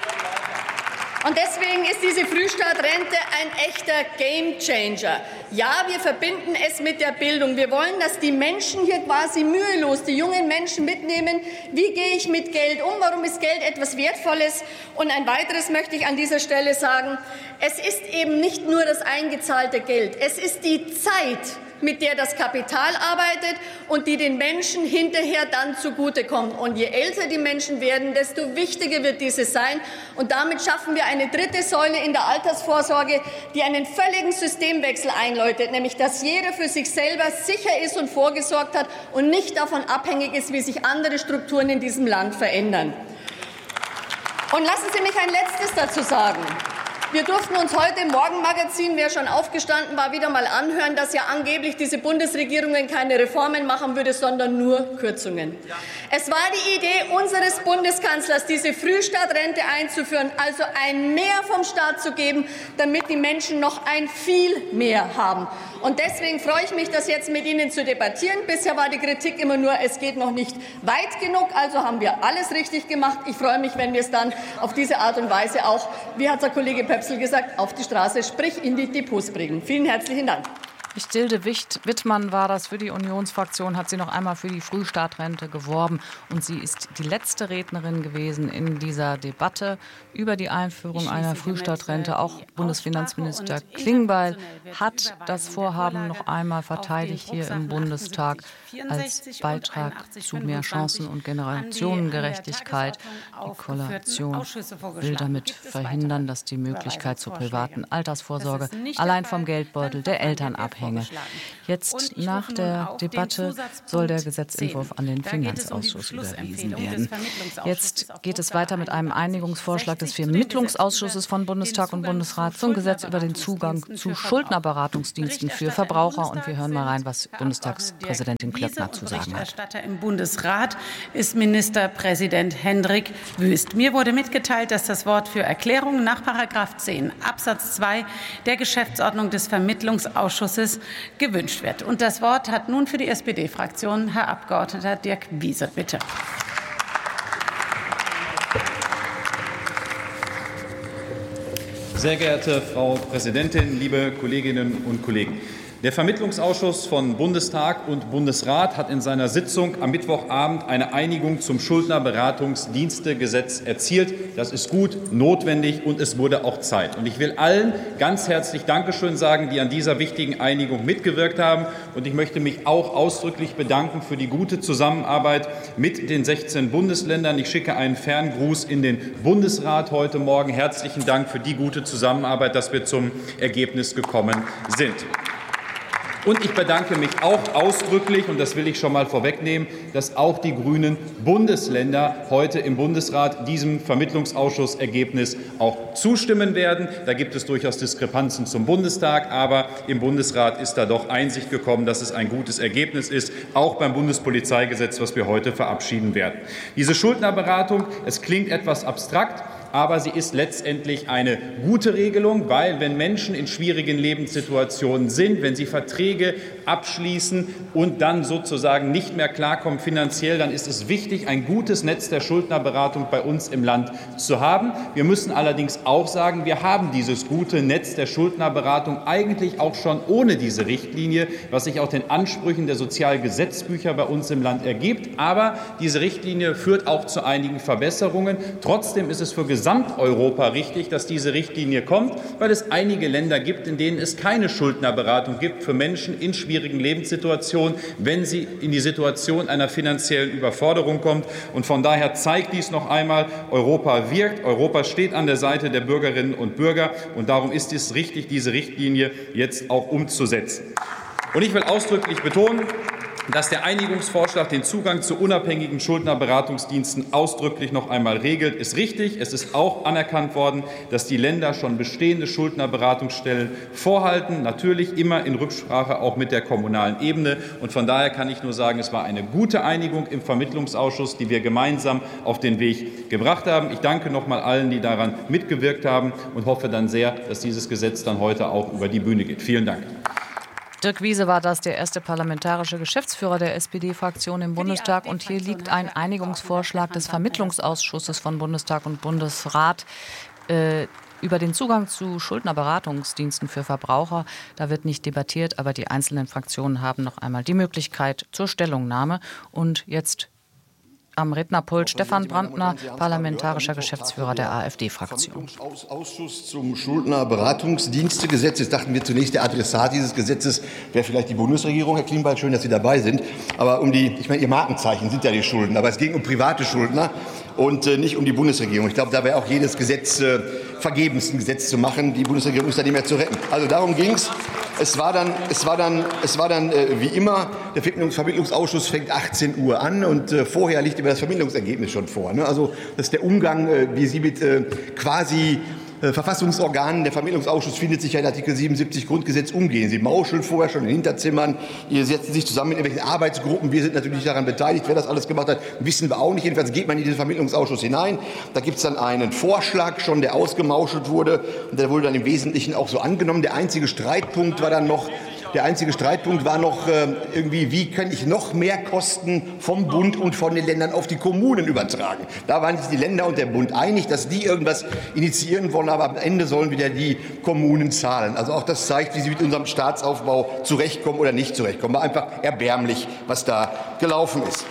Und deswegen ist diese Frühstartrente ein echter Gamechanger. Ja, wir verbinden es mit der Bildung. Wir wollen, dass die Menschen hier quasi mühelos, die jungen Menschen mitnehmen, wie gehe ich mit Geld um, warum ist Geld etwas Wertvolles. Und ein weiteres möchte ich an dieser Stelle sagen, es ist eben nicht nur das eingezahlte Geld, es ist die Zeit, mit der das Kapital arbeitet und die den Menschen hinterher dann zugutekommt. Und je älter die Menschen werden, desto wichtiger wird dieses sein. Und damit schaffen wir eine dritte Säule in der Altersvorsorge, die einen völligen Systemwechsel einläutet, nämlich dass jeder für sich selber sicher ist und vorgesorgt hat und nicht davon abhängig ist, wie sich andere Strukturen in diesem Land verändern. Und lassen Sie mich ein Letztes dazu sagen. Wir durften uns heute im Morgenmagazin, wer schon aufgestanden war, wieder mal anhören, dass ja angeblich diese Bundesregierungen keine Reformen machen würde, sondern nur Kürzungen. Ja. Es war die Idee unseres Bundeskanzlers, diese Frühstartrente einzuführen, also ein Mehr vom Staat zu geben, damit die Menschen noch ein viel mehr haben. Und deswegen freue ich mich, das jetzt mit Ihnen zu debattieren. Bisher war die Kritik immer nur, es geht noch nicht weit genug, also haben wir alles richtig gemacht. Ich freue mich, wenn wir es dann auf diese Art und Weise auch, wie hat der Kollege Pöpsel gesagt, auf die Straße, sprich in die Depots bringen. Vielen herzlichen Dank. Hilde Wittmann war das für die Unionsfraktion, hat sie noch einmal für die Frühstartrente geworben. Und sie ist die letzte Rednerin gewesen in dieser Debatte über die Einführung einer Frühstartrente. Auch Bundesfinanzminister Klingbeil hat das Vorhaben noch einmal verteidigt hier im Bundestag als Beitrag zu mehr Chancen und Generationengerechtigkeit. Die Koalition will damit verhindern, dass die Möglichkeit zur privaten Altersvorsorge allein vom Geldbeutel der Eltern abhängt. Jetzt nach der Debatte soll der Gesetzentwurf an den Finanzausschuss überwiesen werden. Jetzt geht es weiter mit einem Einigungsvorschlag des Vermittlungsausschusses von Bundestag und Bundesrat zum Gesetz über den Zugang zu Schuldnerberatungsdiensten für Verbraucher. Und wir hören mal rein, was Bundestagspräsidentin Klöckner zu sagen hat. Berichterstatter im Bundesrat ist Ministerpräsident Hendrik Wüst. Mir wurde mitgeteilt, dass das Wort für Erklärungen nach Paragraph zehn Absatz zwei der Geschäftsordnung des Vermittlungsausschusses gewünscht wird. Und das Wort hat nun für die S P D-Fraktion Herr Abgeordneter Dirk Wiese. Bitte. Sehr geehrte Frau Präsidentin, liebe Kolleginnen und Kollegen! Der Vermittlungsausschuss von Bundestag und Bundesrat hat in seiner Sitzung am Mittwochabend eine Einigung zum Schuldnerberatungsdienstegesetz erzielt. Das ist gut, notwendig und es wurde auch Zeit. Und ich will allen ganz herzlich Dankeschön sagen, die an dieser wichtigen Einigung mitgewirkt haben. Und ich möchte mich auch ausdrücklich bedanken für die gute Zusammenarbeit mit den sechzehn Bundesländern. Ich schicke einen Ferngruß in den Bundesrat heute Morgen. Herzlichen Dank für die gute Zusammenarbeit, dass wir zum Ergebnis gekommen sind. Und ich bedanke mich auch ausdrücklich, und das will ich schon mal vorwegnehmen, dass auch die grünen Bundesländer heute im Bundesrat diesem Vermittlungsausschussergebnis auch zustimmen werden. Da gibt es durchaus Diskrepanzen zum Bundestag, aber im Bundesrat ist da doch Einsicht gekommen, dass es ein gutes Ergebnis ist, auch beim Bundespolizeigesetz, was wir heute verabschieden werden. Diese Schuldnerberatung, es klingt etwas abstrakt, aber sie ist letztendlich eine gute Regelung, weil wenn Menschen in schwierigen Lebenssituationen sind, wenn sie Verträge abschließen und dann sozusagen nicht mehr klarkommen finanziell, dann ist es wichtig, ein gutes Netz der Schuldnerberatung bei uns im Land zu haben. Wir müssen allerdings auch sagen, wir haben dieses gute Netz der Schuldnerberatung eigentlich auch schon ohne diese Richtlinie, was sich auch den Ansprüchen der Sozialgesetzbücher bei uns im Land ergibt. Aber diese Richtlinie führt auch zu einigen Verbesserungen. Trotzdem ist es für Gesamteuropa richtig, dass diese Richtlinie kommt, weil es einige Länder gibt, in denen es keine Schuldnerberatung gibt für Menschen in schwierigen Lebenssituationen, wenn sie in die Situation einer finanziellen Überforderung kommt. Und von daher zeigt dies noch einmal, Europa wirkt, Europa steht an der Seite der Bürgerinnen und Bürger. Und darum ist es richtig, diese Richtlinie jetzt auch umzusetzen. Und ich will ausdrücklich betonen, dass der Einigungsvorschlag den Zugang zu unabhängigen Schuldnerberatungsdiensten ausdrücklich noch einmal regelt, ist richtig. Es ist auch anerkannt worden, dass die Länder schon bestehende Schuldnerberatungsstellen vorhalten, natürlich immer in Rücksprache auch mit der kommunalen Ebene. Und von daher kann ich nur sagen, es war eine gute Einigung im Vermittlungsausschuss, die wir gemeinsam auf den Weg gebracht haben. Ich danke noch einmal allen, die daran mitgewirkt haben, und hoffe dann sehr, dass dieses Gesetz dann heute auch über die Bühne geht. Vielen Dank. Dirk Wiese war das, der erste parlamentarische Geschäftsführer der S P D-Fraktion im Bundestag. Und hier liegt ein Einigungsvorschlag des Vermittlungsausschusses von Bundestag und Bundesrat äh, über den Zugang zu Schuldnerberatungsdiensten für Verbraucher. Da wird nicht debattiert, aber die einzelnen Fraktionen haben noch einmal die Möglichkeit zur Stellungnahme. Und jetzt am Rednerpult Stefan Brandner, parlamentarischer Geschäftsführer der A f D-Fraktion. Ausschuss zum Schuldnerberatungsdienstegesetz. Jetzt dachten wir zunächst, der Adressat dieses Gesetzes wäre vielleicht die Bundesregierung. Herr Klingbeil, schön, dass Sie dabei sind. Aber um die, ich meine, Ihr Markenzeichen sind ja die Schulden. Aber es ging um private Schuldner und äh, nicht um die Bundesregierung. Ich glaube, da wäre auch jedes Gesetz äh, vergebens, ein Gesetz zu machen. Die Bundesregierung ist da nicht mehr zu retten. Also darum ging es. Es war dann, es war dann, es war dann äh, wie immer, der Vermittlungsausschuss fängt achtzehn Uhr an und äh, vorher liegt über das Vermittlungsergebnis schon vor. Ne? Also das ist der Umgang, äh, wie Sie mit äh, quasi äh, Verfassungsorganen, der Vermittlungsausschuss findet sich ja in Artikel siebenundsiebzig Grundgesetz umgehen. Sie mauscheln vorher schon in Hinterzimmern, ihr setzen sich zusammen in irgendwelchen Arbeitsgruppen. Wir sind natürlich daran beteiligt, wer das alles gemacht hat, wissen wir auch nicht. Jedenfalls geht man in diesen Vermittlungsausschuss hinein. Da gibt es dann einen Vorschlag schon, der ausgemauschelt wurde und der wurde dann im Wesentlichen auch so angenommen. Der einzige Streitpunkt war dann noch, Der einzige Streitpunkt war noch äh, irgendwie, wie kann ich noch mehr Kosten vom Bund und von den Ländern auf die Kommunen übertragen. Da waren sich die Länder und der Bund einig, dass die irgendwas initiieren wollen, aber am Ende sollen wieder die Kommunen zahlen. Also auch das zeigt, wie sie mit unserem Staatsaufbau zurechtkommen oder nicht zurechtkommen. War einfach erbärmlich, was da gelaufen ist.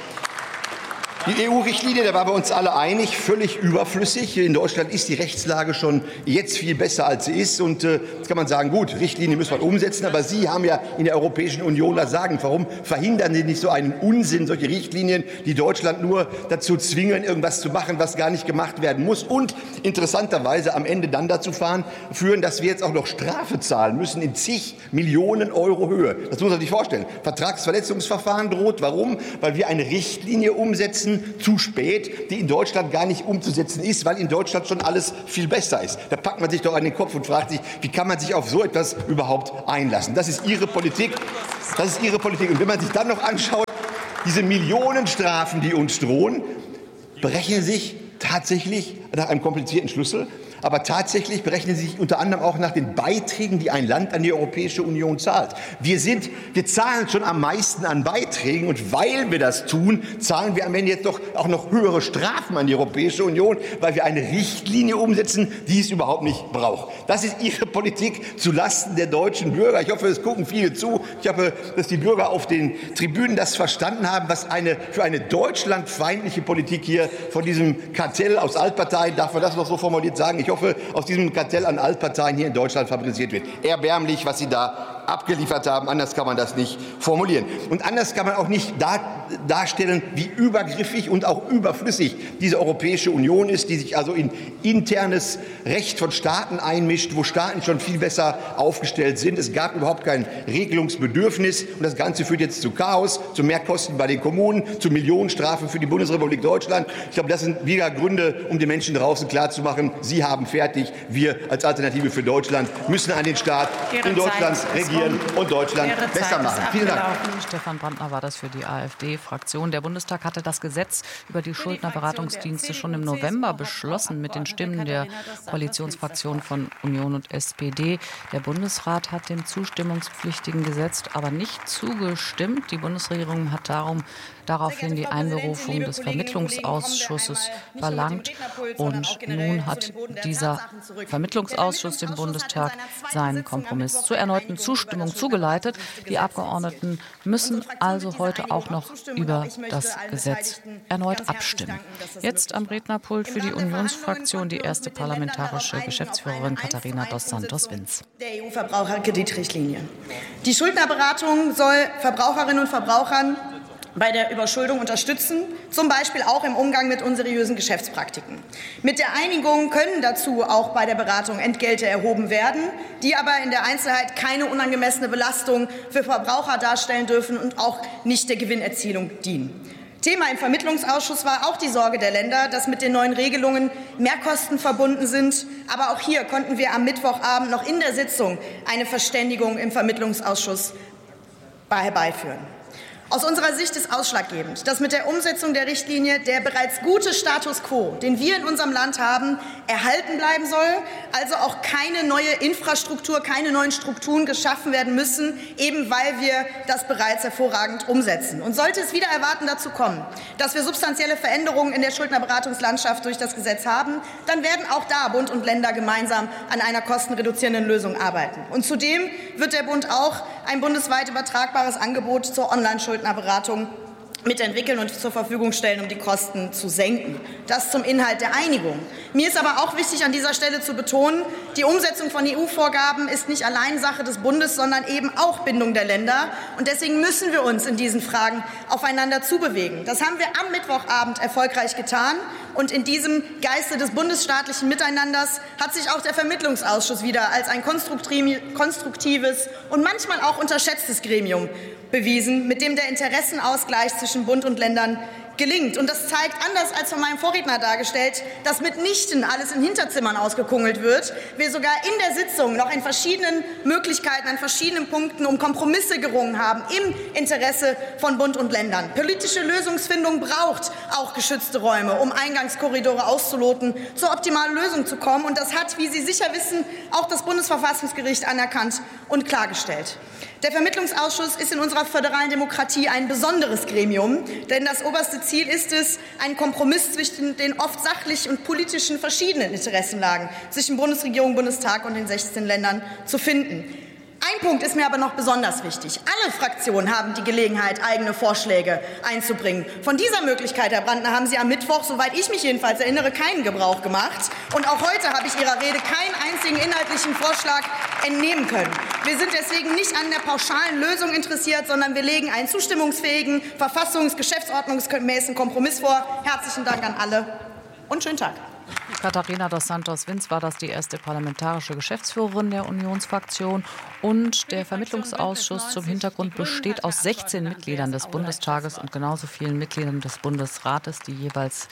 Die E U-Richtlinie, da waren wir uns alle einig, völlig überflüssig. In Deutschland ist die Rechtslage schon jetzt viel besser, als sie ist. Und äh, jetzt kann man sagen, gut, Richtlinie müssen wir umsetzen. Aber Sie haben ja in der Europäischen Union das Sagen. Warum verhindern Sie nicht so einen Unsinn, solche Richtlinien, die Deutschland nur dazu zwingen, irgendwas zu machen, was gar nicht gemacht werden muss? Und interessanterweise am Ende dann dazu fahren, führen, dass wir jetzt auch noch Strafe zahlen müssen in zig Millionen Euro Höhe. Das muss man sich vorstellen. Vertragsverletzungsverfahren droht. Warum? Weil wir eine Richtlinie umsetzen, zu spät, die in Deutschland gar nicht umzusetzen ist, weil in Deutschland schon alles viel besser ist. Da packt man sich doch an den Kopf und fragt sich, wie kann man sich auf so etwas überhaupt einlassen? Das ist Ihre Politik. Das ist Ihre Politik. Und wenn man sich dann noch anschaut, diese Millionenstrafen, die uns drohen, berechnen sich tatsächlich nach einem komplizierten Schlüssel. Aber tatsächlich berechnen sie sich unter anderem auch nach den Beiträgen, die ein Land an die Europäische Union zahlt. Wir, sind, wir zahlen schon am meisten an Beiträgen, und weil wir das tun, zahlen wir am Ende jetzt doch auch noch höhere Strafen an die Europäische Union, weil wir eine Richtlinie umsetzen, die es überhaupt nicht braucht. Das ist Ihre Politik zulasten der deutschen Bürger. Ich hoffe, es gucken viele zu. Ich hoffe, dass die Bürger auf den Tribünen das verstanden haben, was eine, für eine deutschlandfeindliche Politik hier von diesem Kartell aus Altparteien, darf man das noch so formuliert sagen, ich hoffe, aus diesem Kartell an Altparteien hier in Deutschland fabriziert wird. Erbärmlich, was Sie da abgeliefert haben. Anders kann man das nicht formulieren. Und anders kann man auch nicht dar darstellen, wie übergriffig und auch überflüssig diese Europäische Union ist, die sich also in internes Recht von Staaten einmischt, wo Staaten schon viel besser aufgestellt sind. Es gab überhaupt kein Regelungsbedürfnis. Und das Ganze führt jetzt zu Chaos, zu Mehrkosten bei den Kommunen, zu Millionenstrafen für die Bundesrepublik Deutschland. Ich glaube, das sind wieder Gründe, um den Menschen draußen klarzumachen, Sie haben fertig, wir als Alternative für Deutschland müssen an den Staat in Deutschland regieren und Deutschland besser machen. Vielen Dank. Stefan Brandner war das für die AfD-Fraktion. Der Bundestag hatte das Gesetz über die Schuldnerberatungsdienste schon im November beschlossen mit den Stimmen der Koalitionsfraktionen von Union und S P D. Der Bundesrat hat dem zustimmungspflichtigen Gesetz aber nicht zugestimmt. Die Bundesregierung hat darum daraufhin die Einberufung des Vermittlungsausschusses verlangt. Und nun hat dieser Vermittlungsausschuss dem Bundestag seinen Kompromiss zur erneuten Zustimmung zugeleitet. Die Abgeordneten müssen also heute auch noch über das Gesetz erneut abstimmen. Jetzt am Rednerpult für die Unionsfraktion die erste parlamentarische Geschäftsführerin Katharina dos Santos-Vinz. Der E U-Verbraucherkreditrichtlinie. Die Schuldnerberatung soll Verbraucherinnen und Verbrauchern bei der Überschuldung unterstützen, zum Beispiel auch im Umgang mit unseriösen Geschäftspraktiken. Mit der Einigung können dazu auch bei der Beratung Entgelte erhoben werden, die aber in der Einzelheit keine unangemessene Belastung für Verbraucher darstellen dürfen und auch nicht der Gewinnerzielung dienen. Thema im Vermittlungsausschuss war auch die Sorge der Länder, dass mit den neuen Regelungen Mehrkosten verbunden sind. Aber auch hier konnten wir am Mittwochabend noch in der Sitzung eine Verständigung im Vermittlungsausschuss herbeiführen. Aus unserer Sicht ist ausschlaggebend, dass mit der Umsetzung der Richtlinie der bereits gute Status quo, den wir in unserem Land haben, erhalten bleiben soll, also auch keine neue Infrastruktur, keine neuen Strukturen geschaffen werden müssen, eben weil wir das bereits hervorragend umsetzen. Und sollte es wieder erwarten dazu kommen, dass wir substanzielle Veränderungen in der Schuldnerberatungslandschaft durch das Gesetz haben, dann werden auch da Bund und Länder gemeinsam an einer kostenreduzierenden Lösung arbeiten. Und zudem wird der Bund auch ein bundesweit übertragbares Angebot zur Online-Schuldnerberatung mitentwickeln und zur Verfügung stellen, um die Kosten zu senken. Das zum Inhalt der Einigung. Mir ist aber auch wichtig, an dieser Stelle zu betonen, die Umsetzung von E U-Vorgaben ist nicht allein Sache des Bundes, sondern eben auch Bindung der Länder. Und deswegen müssen wir uns in diesen Fragen aufeinander zubewegen. Das haben wir am Mittwochabend erfolgreich getan. Und in diesem Geiste des bundesstaatlichen Miteinanders hat sich auch der Vermittlungsausschuss wieder als ein konstruktives und manchmal auch unterschätztes Gremium bewiesen, mit dem der Interessenausgleich zwischen Bund und Ländern gelingt. Und das zeigt, anders als von meinem Vorredner dargestellt, dass mitnichten alles in Hinterzimmern ausgekungelt wird. Wir sogar in der Sitzung noch in verschiedenen Möglichkeiten, an verschiedenen Punkten um Kompromisse gerungen haben, im Interesse von Bund und Ländern. Politische Lösungsfindung braucht auch geschützte Räume, um Eingangskorridore auszuloten, zur optimalen Lösung zu kommen. Und das hat, wie Sie sicher wissen, auch das Bundesverfassungsgericht anerkannt und klargestellt. Der Vermittlungsausschuss ist in unserer föderalen Demokratie ein besonderes Gremium, denn das oberste Ziel ist es, einen Kompromiss zwischen den oft sachlich und politischen verschiedenen Interessenlagen zwischen Bundesregierung, Bundestag und den sechzehn Ländern zu finden. Ein Punkt ist mir aber noch besonders wichtig. Alle Fraktionen haben die Gelegenheit, eigene Vorschläge einzubringen. Von dieser Möglichkeit, Herr Brandner, haben Sie am Mittwoch, soweit ich mich jedenfalls erinnere, keinen Gebrauch gemacht. Und auch heute habe ich Ihrer Rede keinen einzigen inhaltlichen Vorschlag entnehmen können. Wir sind deswegen nicht an der pauschalen Lösung interessiert, sondern wir legen einen zustimmungsfähigen, verfassungs-, geschäftsordnungsgemäßen Kompromiss vor. Herzlichen Dank an alle und schönen Tag. Katharina dos Santos Vinz war das, die erste parlamentarische Geschäftsführerin der Unionsfraktion. Und der Vermittlungsausschuss zum Hintergrund besteht aus sechzehn Mitgliedern des Bundestages und genauso vielen Mitgliedern des Bundesrates, die jeweils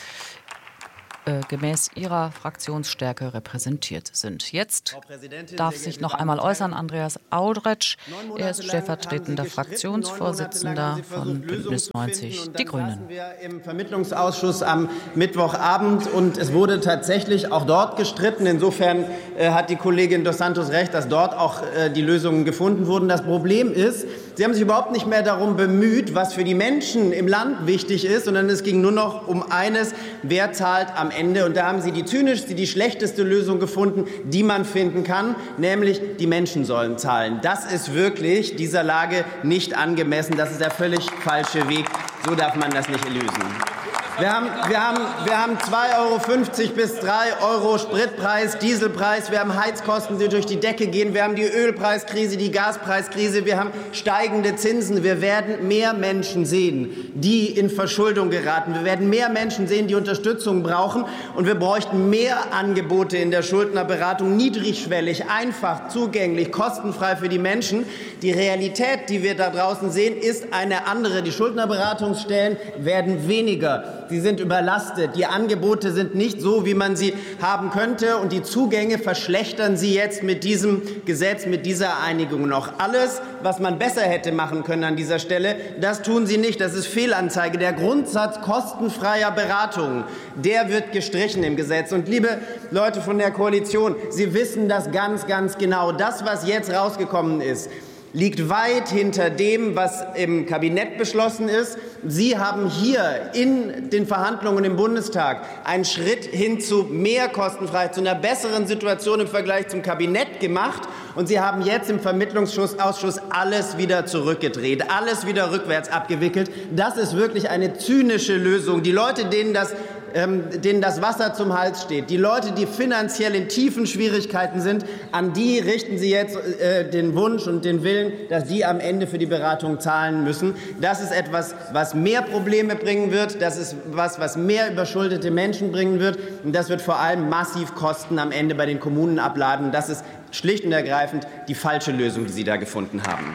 äh, gemäß ihrer Fraktionsstärke repräsentiert sind. Jetzt darf sich noch einmal äußern Andreas Audretsch. Er ist stellvertretender Fraktionsvorsitzender von Bündnis neunzig Die Grünen. Wir im Vermittlungsausschuss am Mittwochabend und es wurde tatsächlich auch dort gestritten. Insofern äh, hat die Kollegin dos Santos recht, dass dort auch äh, die Lösungen gefunden wurden. Das Problem ist, Sie haben sich überhaupt nicht mehr darum bemüht, was für die Menschen im Land wichtig ist, sondern es ging nur noch um eines: Wer zahlt am Ende? Und da haben Sie die zynischste, die schlechteste Lösung gefunden, die man finden kann, nämlich die Menschen sollen zahlen. Das ist wirklich dieser Lage nicht angemessen. Das ist der völlig falsche Weg. So darf man das nicht lösen. Wir haben, wir haben, wir haben zwei Euro fünfzig bis drei Euro Spritpreis, Dieselpreis. Wir haben Heizkosten, die durch die Decke gehen. Wir haben die Ölpreiskrise, die Gaspreiskrise. Wir haben steigende Zinsen. Wir werden mehr Menschen sehen, die in Verschuldung geraten. Wir werden mehr Menschen sehen, die Unterstützung brauchen. Und wir bräuchten mehr Angebote in der Schuldnerberatung, niedrigschwellig, einfach, zugänglich, kostenfrei für die Menschen. Die Realität, die wir da draußen sehen, ist eine andere. Die Schuldnerberatungsstellen werden weniger. Sie sind überlastet. Die Angebote sind nicht so, wie man sie haben könnte. Und die Zugänge verschlechtern Sie jetzt mit diesem Gesetz, mit dieser Einigung noch. Alles, was man besser hätte machen können an dieser Stelle, das tun Sie nicht. Das ist Fehlanzeige. Der Grundsatz kostenfreier Beratung, der wird gestrichen im Gesetz. Und liebe Leute von der Koalition, Sie wissen das ganz, ganz genau. Das, was jetzt rausgekommen ist, liegt weit hinter dem, was im Kabinett beschlossen ist. Sie haben hier in den Verhandlungen im Bundestag einen Schritt hin zu mehr Kostenfreiheit, zu einer besseren Situation im Vergleich zum Kabinett gemacht. Und Sie haben jetzt im Vermittlungsausschuss alles wieder zurückgedreht, alles wieder rückwärts abgewickelt. Das ist wirklich eine zynische Lösung. Die Leute, denen das denen das Wasser zum Hals steht, die Leute, die finanziell in tiefen Schwierigkeiten sind, an die richten Sie jetzt äh, den Wunsch und den Willen, dass die am Ende für die Beratung zahlen müssen. Das ist etwas, was mehr Probleme bringen wird. Das ist etwas, was mehr überschuldete Menschen bringen wird. Und das wird vor allem massiv Kosten am Ende bei den Kommunen abladen. Das ist schlicht und ergreifend die falsche Lösung, die Sie da gefunden haben.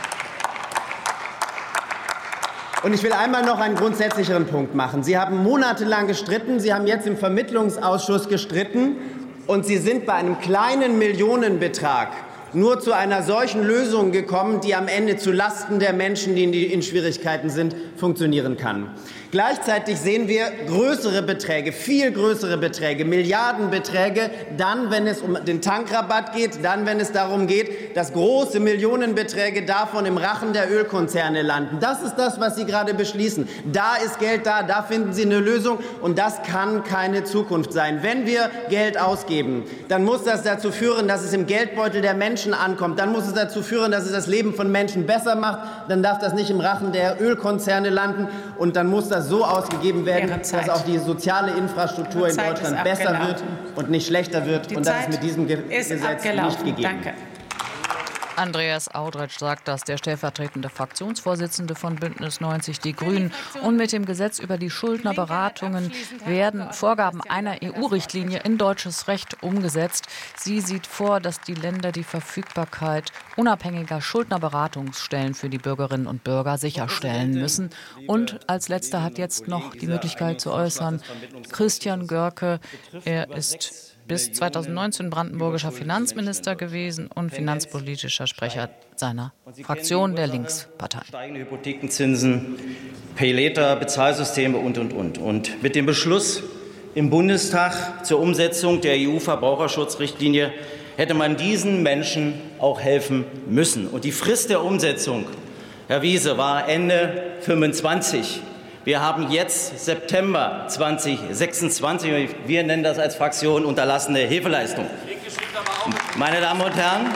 Und ich will einmal noch einen grundsätzlicheren Punkt machen. Sie haben monatelang gestritten, Sie haben jetzt im Vermittlungsausschuss gestritten, und Sie sind bei einem kleinen Millionenbetrag nur zu einer solchen Lösung gekommen, die am Ende zu Lasten der Menschen, die in Schwierigkeiten sind, funktionieren kann. Gleichzeitig sehen wir größere Beträge, viel größere Beträge, Milliardenbeträge, dann, wenn es um den Tankrabatt geht, dann, wenn es darum geht, dass große Millionenbeträge davon im Rachen der Ölkonzerne landen. Das ist das, was Sie gerade beschließen. Da ist Geld da, da finden Sie eine Lösung, und das kann keine Zukunft sein. Wenn wir Geld ausgeben, dann muss das dazu führen, dass es im Geldbeutel der Menschen ankommt. Dann muss es dazu führen, dass es das Leben von Menschen besser macht. Dann darf das nicht im Rachen der Ölkonzerne landen, und dann muss das so ausgegeben werden, dass auch die soziale Infrastruktur in Deutschland besser wird und nicht schlechter wird. Und das ist mit diesem Gesetz nicht gegeben. Danke. Andreas Audretsch sagt das, der stellvertretende Fraktionsvorsitzende von Bündnis neunzig Die Grünen. Und mit dem Gesetz über die Schuldnerberatungen werden Vorgaben einer E U-Richtlinie in deutsches Recht umgesetzt. Sie sieht vor, dass die Länder die Verfügbarkeit unabhängiger Schuldnerberatungsstellen für die Bürgerinnen und Bürger sicherstellen müssen. Und als letzter hat jetzt noch die Möglichkeit zu äußern Christian Görke. Er ist bis zweitausendneunzehn brandenburgischer Finanzminister gewesen und finanzpolitischer Sprecher seiner Fraktion, der Linkspartei. Steigende Hypothekenzinsen, Pay-Later, Bezahlsysteme und, und, und. Und mit dem Beschluss im Bundestag zur Umsetzung der E U-Verbraucherschutzrichtlinie hätte man diesen Menschen auch helfen müssen. Und die Frist der Umsetzung, Herr Wiese, war Ende fünfundzwanzig. Wir haben jetzt September zweitausendsechsundzwanzig. Wir nennen das als Fraktion unterlassene Hilfeleistung. Meine Damen und Herren,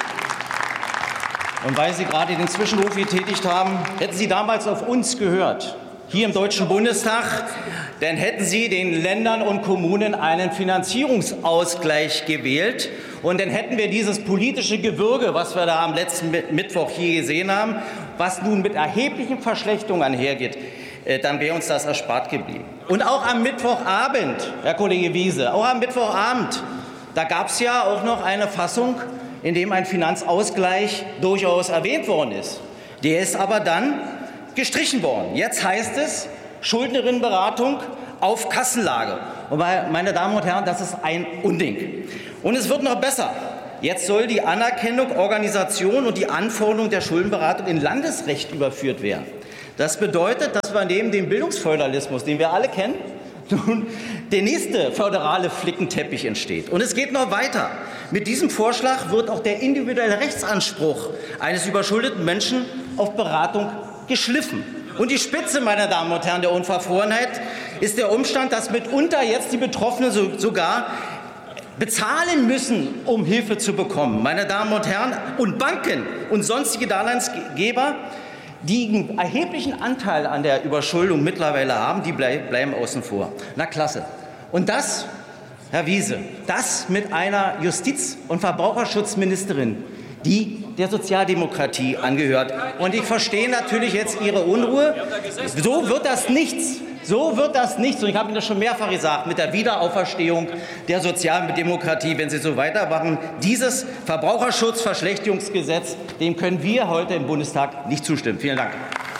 und weil Sie gerade den Zwischenruf getätigt haben, hätten Sie damals auf uns gehört, hier im Deutschen Bundestag, dann hätten Sie den Ländern und Kommunen einen Finanzierungsausgleich gewählt. Und dann hätten wir dieses politische Gewürge, was wir da am letzten Mittwoch hier gesehen haben, was nun mit erheblichen Verschlechterungen einhergeht, dann wäre uns das erspart geblieben. Und auch am Mittwochabend, Herr Kollege Wiese, auch am Mittwochabend, da gab es ja auch noch eine Fassung, in dem ein Finanzausgleich durchaus erwähnt worden ist. Der ist aber dann gestrichen worden. Jetzt heißt es Schuldnerinnenberatung auf Kassenlage. Und meine Damen und Herren, das ist ein Unding. Und es wird noch besser. Jetzt soll die Anerkennung, Organisation und die Anforderung der Schuldenberatung in Landesrecht überführt werden. Das bedeutet, dass wir neben dem Bildungsföderalismus, den wir alle kennen, nun der nächste föderale Flickenteppich entsteht. Und es geht noch weiter. Mit diesem Vorschlag wird auch der individuelle Rechtsanspruch eines überschuldeten Menschen auf Beratung geschliffen. Und die Spitze, meine Damen und Herren, der Unverfrorenheit ist der Umstand, dass mitunter jetzt die Betroffenen so, sogar bezahlen müssen, um Hilfe zu bekommen. Meine Damen und Herren, und Banken und sonstige Darlehensgeber, die einen erheblichen Anteil an der Überschuldung mittlerweile haben, die bleiben außen vor. Na klasse. Und das, Herr Wiese, das mit einer Justiz- und Verbraucherschutzministerin, die der Sozialdemokratie angehört. Und ich verstehe natürlich jetzt Ihre Unruhe. So wird das nichts. So wird das nichts. Und ich habe Ihnen das schon mehrfach gesagt, mit der Wiederauferstehung der sozialen Demokratie, wenn Sie so weitermachen. Dieses Verbraucherschutzverschlechterungsgesetz, dem können wir heute im Bundestag nicht zustimmen. Vielen Dank.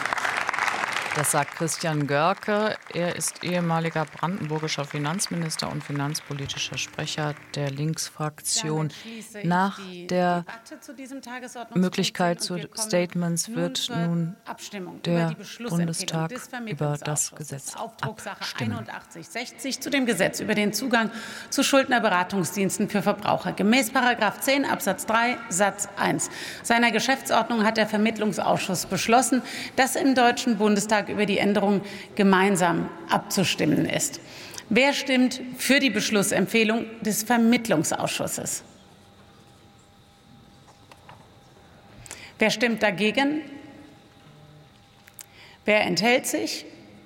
Das sagt Christian Görke. Er ist ehemaliger brandenburgischer Finanzminister und finanzpolitischer Sprecher der Linksfraktion. Nach der Möglichkeit zu Statements wird nun der Bundestag über das Gesetz abstimmen. einundachtzig sechzig zu dem Gesetz über den Zugang zu Schuldnerberatungsdiensten für Verbraucher. Gemäß Paragraph zehn Absatz drei Satz eins seiner Geschäftsordnung hat der Vermittlungsausschuss beschlossen, dass im Deutschen Bundestag über die Änderung gemeinsam abzustimmen ist. Wer stimmt für die Beschlussempfehlung des Vermittlungsausschusses? Wer stimmt dagegen? Wer enthält sich?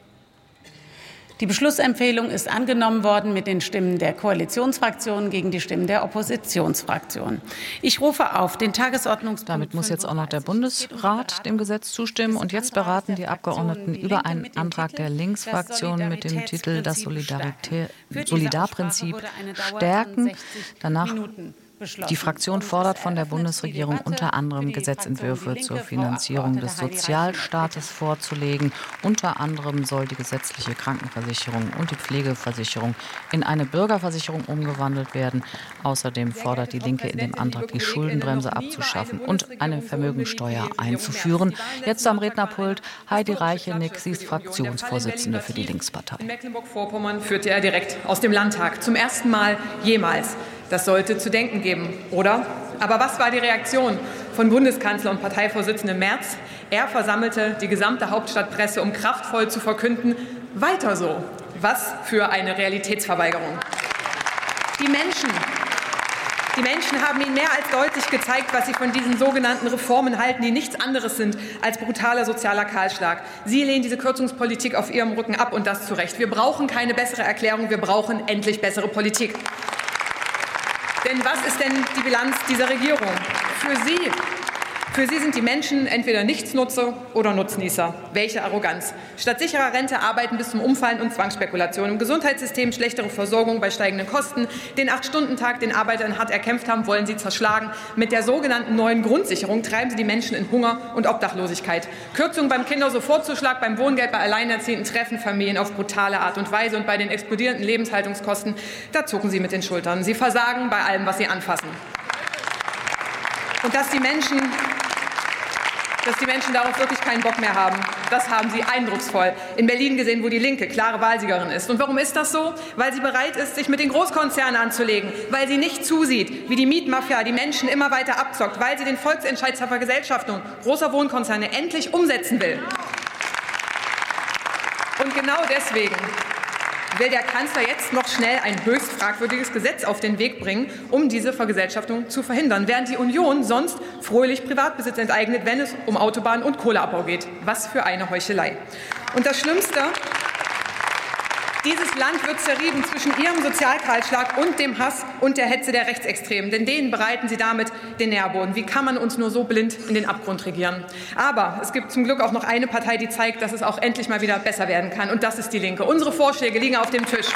Die Beschlussempfehlung ist angenommen worden mit den Stimmen der Koalitionsfraktionen gegen die Stimmen der Oppositionsfraktionen. Ich rufe auf den Tagesordnungspunkt. Damit muss jetzt auch noch der Bundesrat dem Gesetz zustimmen. Und jetzt beraten die Abgeordneten über einen Antrag der Linksfraktion mit dem Titel Das Solidarprinzip stärken. Danach Die Fraktion fordert von der Bundesregierung unter anderem Gesetzentwürfe zur Finanzierung des Sozialstaates vorzulegen. Unter anderem soll die gesetzliche Krankenversicherung und die Pflegeversicherung in eine Bürgerversicherung umgewandelt werden. Außerdem fordert die Linke in dem Antrag, die Schuldenbremse abzuschaffen und eine Vermögensteuer einzuführen. Jetzt am Rednerpult Heidi Reichenick, sie ist Fraktionsvorsitzende für die Linkspartei. In Mecklenburg-Vorpommern führte er direkt aus dem Landtag. Zum ersten Mal jemals. Das sollte zu denken geben, oder? Aber was war die Reaktion von Bundeskanzler und Parteivorsitzendem Merz? Er versammelte die gesamte Hauptstadtpresse, um kraftvoll zu verkünden, weiter so. Was für eine Realitätsverweigerung. Die Menschen, die Menschen haben Ihnen mehr als deutlich gezeigt, was Sie von diesen sogenannten Reformen halten, die nichts anderes sind als brutaler sozialer Kahlschlag. Sie lehnen diese Kürzungspolitik auf Ihrem Rücken ab, und das zu Recht. Wir brauchen keine bessere Erklärung, wir brauchen endlich bessere Politik. Denn was ist denn die Bilanz dieser Regierung? Für Sie, für Sie sind die Menschen entweder Nichtsnutzer oder Nutznießer. Welche Arroganz. Statt sicherer Rente arbeiten bis zum Umfallen und Zwangsspekulation. Im Gesundheitssystem schlechtere Versorgung bei steigenden Kosten. Den Acht-Stunden-Tag, den Arbeiter hart erkämpft haben, wollen Sie zerschlagen. Mit der sogenannten neuen Grundsicherung treiben Sie die Menschen in Hunger und Obdachlosigkeit. Kürzungen beim Kindersofortzuschlag, beim Wohngeld bei Alleinerziehenden treffen Familien auf brutale Art und Weise. Und bei den explodierenden Lebenshaltungskosten, da zucken Sie mit den Schultern. Sie versagen bei allem, was Sie anfassen. Und dass die Menschen dass die Menschen darauf wirklich keinen Bock mehr haben. das haben Sie eindrucksvoll in Berlin gesehen, wo die Linke klare Wahlsiegerin ist. Und warum ist das so? Weil sie bereit ist, sich mit den Großkonzernen anzulegen, weil sie nicht zusieht, wie die Mietmafia die Menschen immer weiter abzockt, weil sie den Volksentscheid zur Vergesellschaftung großer Wohnkonzerne endlich umsetzen will. Und genau deswegen will der Kanzler jetzt noch schnell ein höchst fragwürdiges Gesetz auf den Weg bringen, um diese Vergesellschaftung zu verhindern, während die Union sonst fröhlich Privatbesitz enteignet, wenn es um Autobahnen und Kohleabbau geht. Was für eine Heuchelei. Und das Schlimmste: Dieses Land wird zerrieben zwischen Ihrem Sozialkahlschlag und dem Hass und der Hetze der Rechtsextremen. Denn denen bereiten Sie damit den Nährboden. Wie kann man uns nur so blind in den Abgrund regieren? Aber es gibt zum Glück auch noch eine Partei, die zeigt, dass es auch endlich mal wieder besser werden kann. Und das ist die Linke. Unsere Vorschläge liegen auf dem Tisch.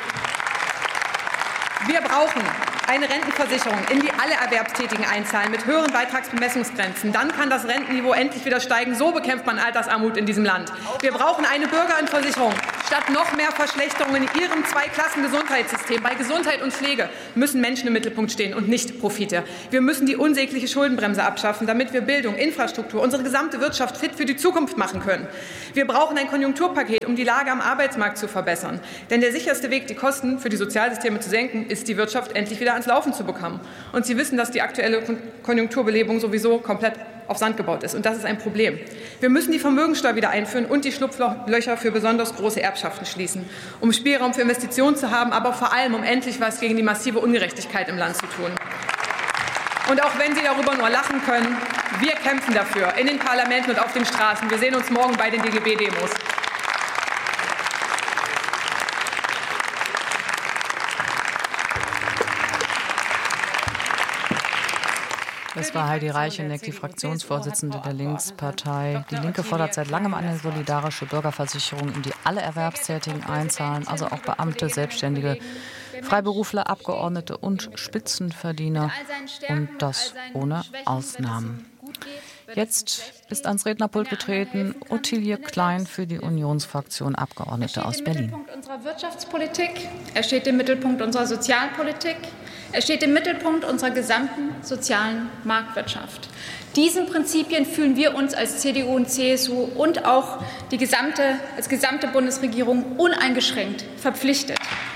Wir brauchen eine Rentenversicherung, in die alle Erwerbstätigen einzahlen, mit höheren Beitragsbemessungsgrenzen. Dann kann das Rentenniveau endlich wieder steigen. So bekämpft man Altersarmut in diesem Land. Wir brauchen eine Bürgerinnenversicherung. Statt noch mehr Verschlechterungen in Ihrem Zweiklassen-Gesundheitssystem. Bei Gesundheit und Pflege müssen Menschen im Mittelpunkt stehen und nicht Profite. Wir müssen die unsägliche Schuldenbremse abschaffen, damit wir Bildung, Infrastruktur, unsere gesamte Wirtschaft fit für die Zukunft machen können. Wir brauchen ein Konjunkturpaket, um die Lage am Arbeitsmarkt zu verbessern. Denn der sicherste Weg, die Kosten für die Sozialsysteme zu senken, ist, die Wirtschaft endlich wieder ans Laufen zu bekommen. Und Sie wissen, dass die aktuelle Konjunkturbelebung sowieso komplett auf Sand gebaut ist. Und das ist ein Problem. Wir müssen die Vermögensteuer wieder einführen und die Schlupflöcher für besonders große Erbschaften schließen, um Spielraum für Investitionen zu haben, aber vor allem, um endlich was gegen die massive Ungerechtigkeit im Land zu tun. Und auch wenn Sie darüber nur lachen können, wir kämpfen dafür in den Parlamenten und auf den Straßen. Wir sehen uns morgen bei den D G B-Demos. Das war Heidi Reicheneck, die Fraktionsvorsitzende der Linkspartei. Die Linke fordert seit langem eine solidarische Bürgerversicherung, in die alle Erwerbstätigen einzahlen, also auch Beamte, Selbstständige, Freiberufler, Abgeordnete und Spitzenverdiener. Und das ohne Ausnahmen. Jetzt ist ans Rednerpult getreten Ottilie Klein für die Unionsfraktion, Abgeordnete aus Berlin. Er steht im Mittelpunkt unserer Wirtschaftspolitik, er steht im Mittelpunkt unserer Sozialpolitik, er steht im Mittelpunkt unserer gesamten sozialen Marktwirtschaft. Diesen Prinzipien fühlen wir uns als C D U und C S U und auch die gesamte, als gesamte Bundesregierung uneingeschränkt verpflichtet.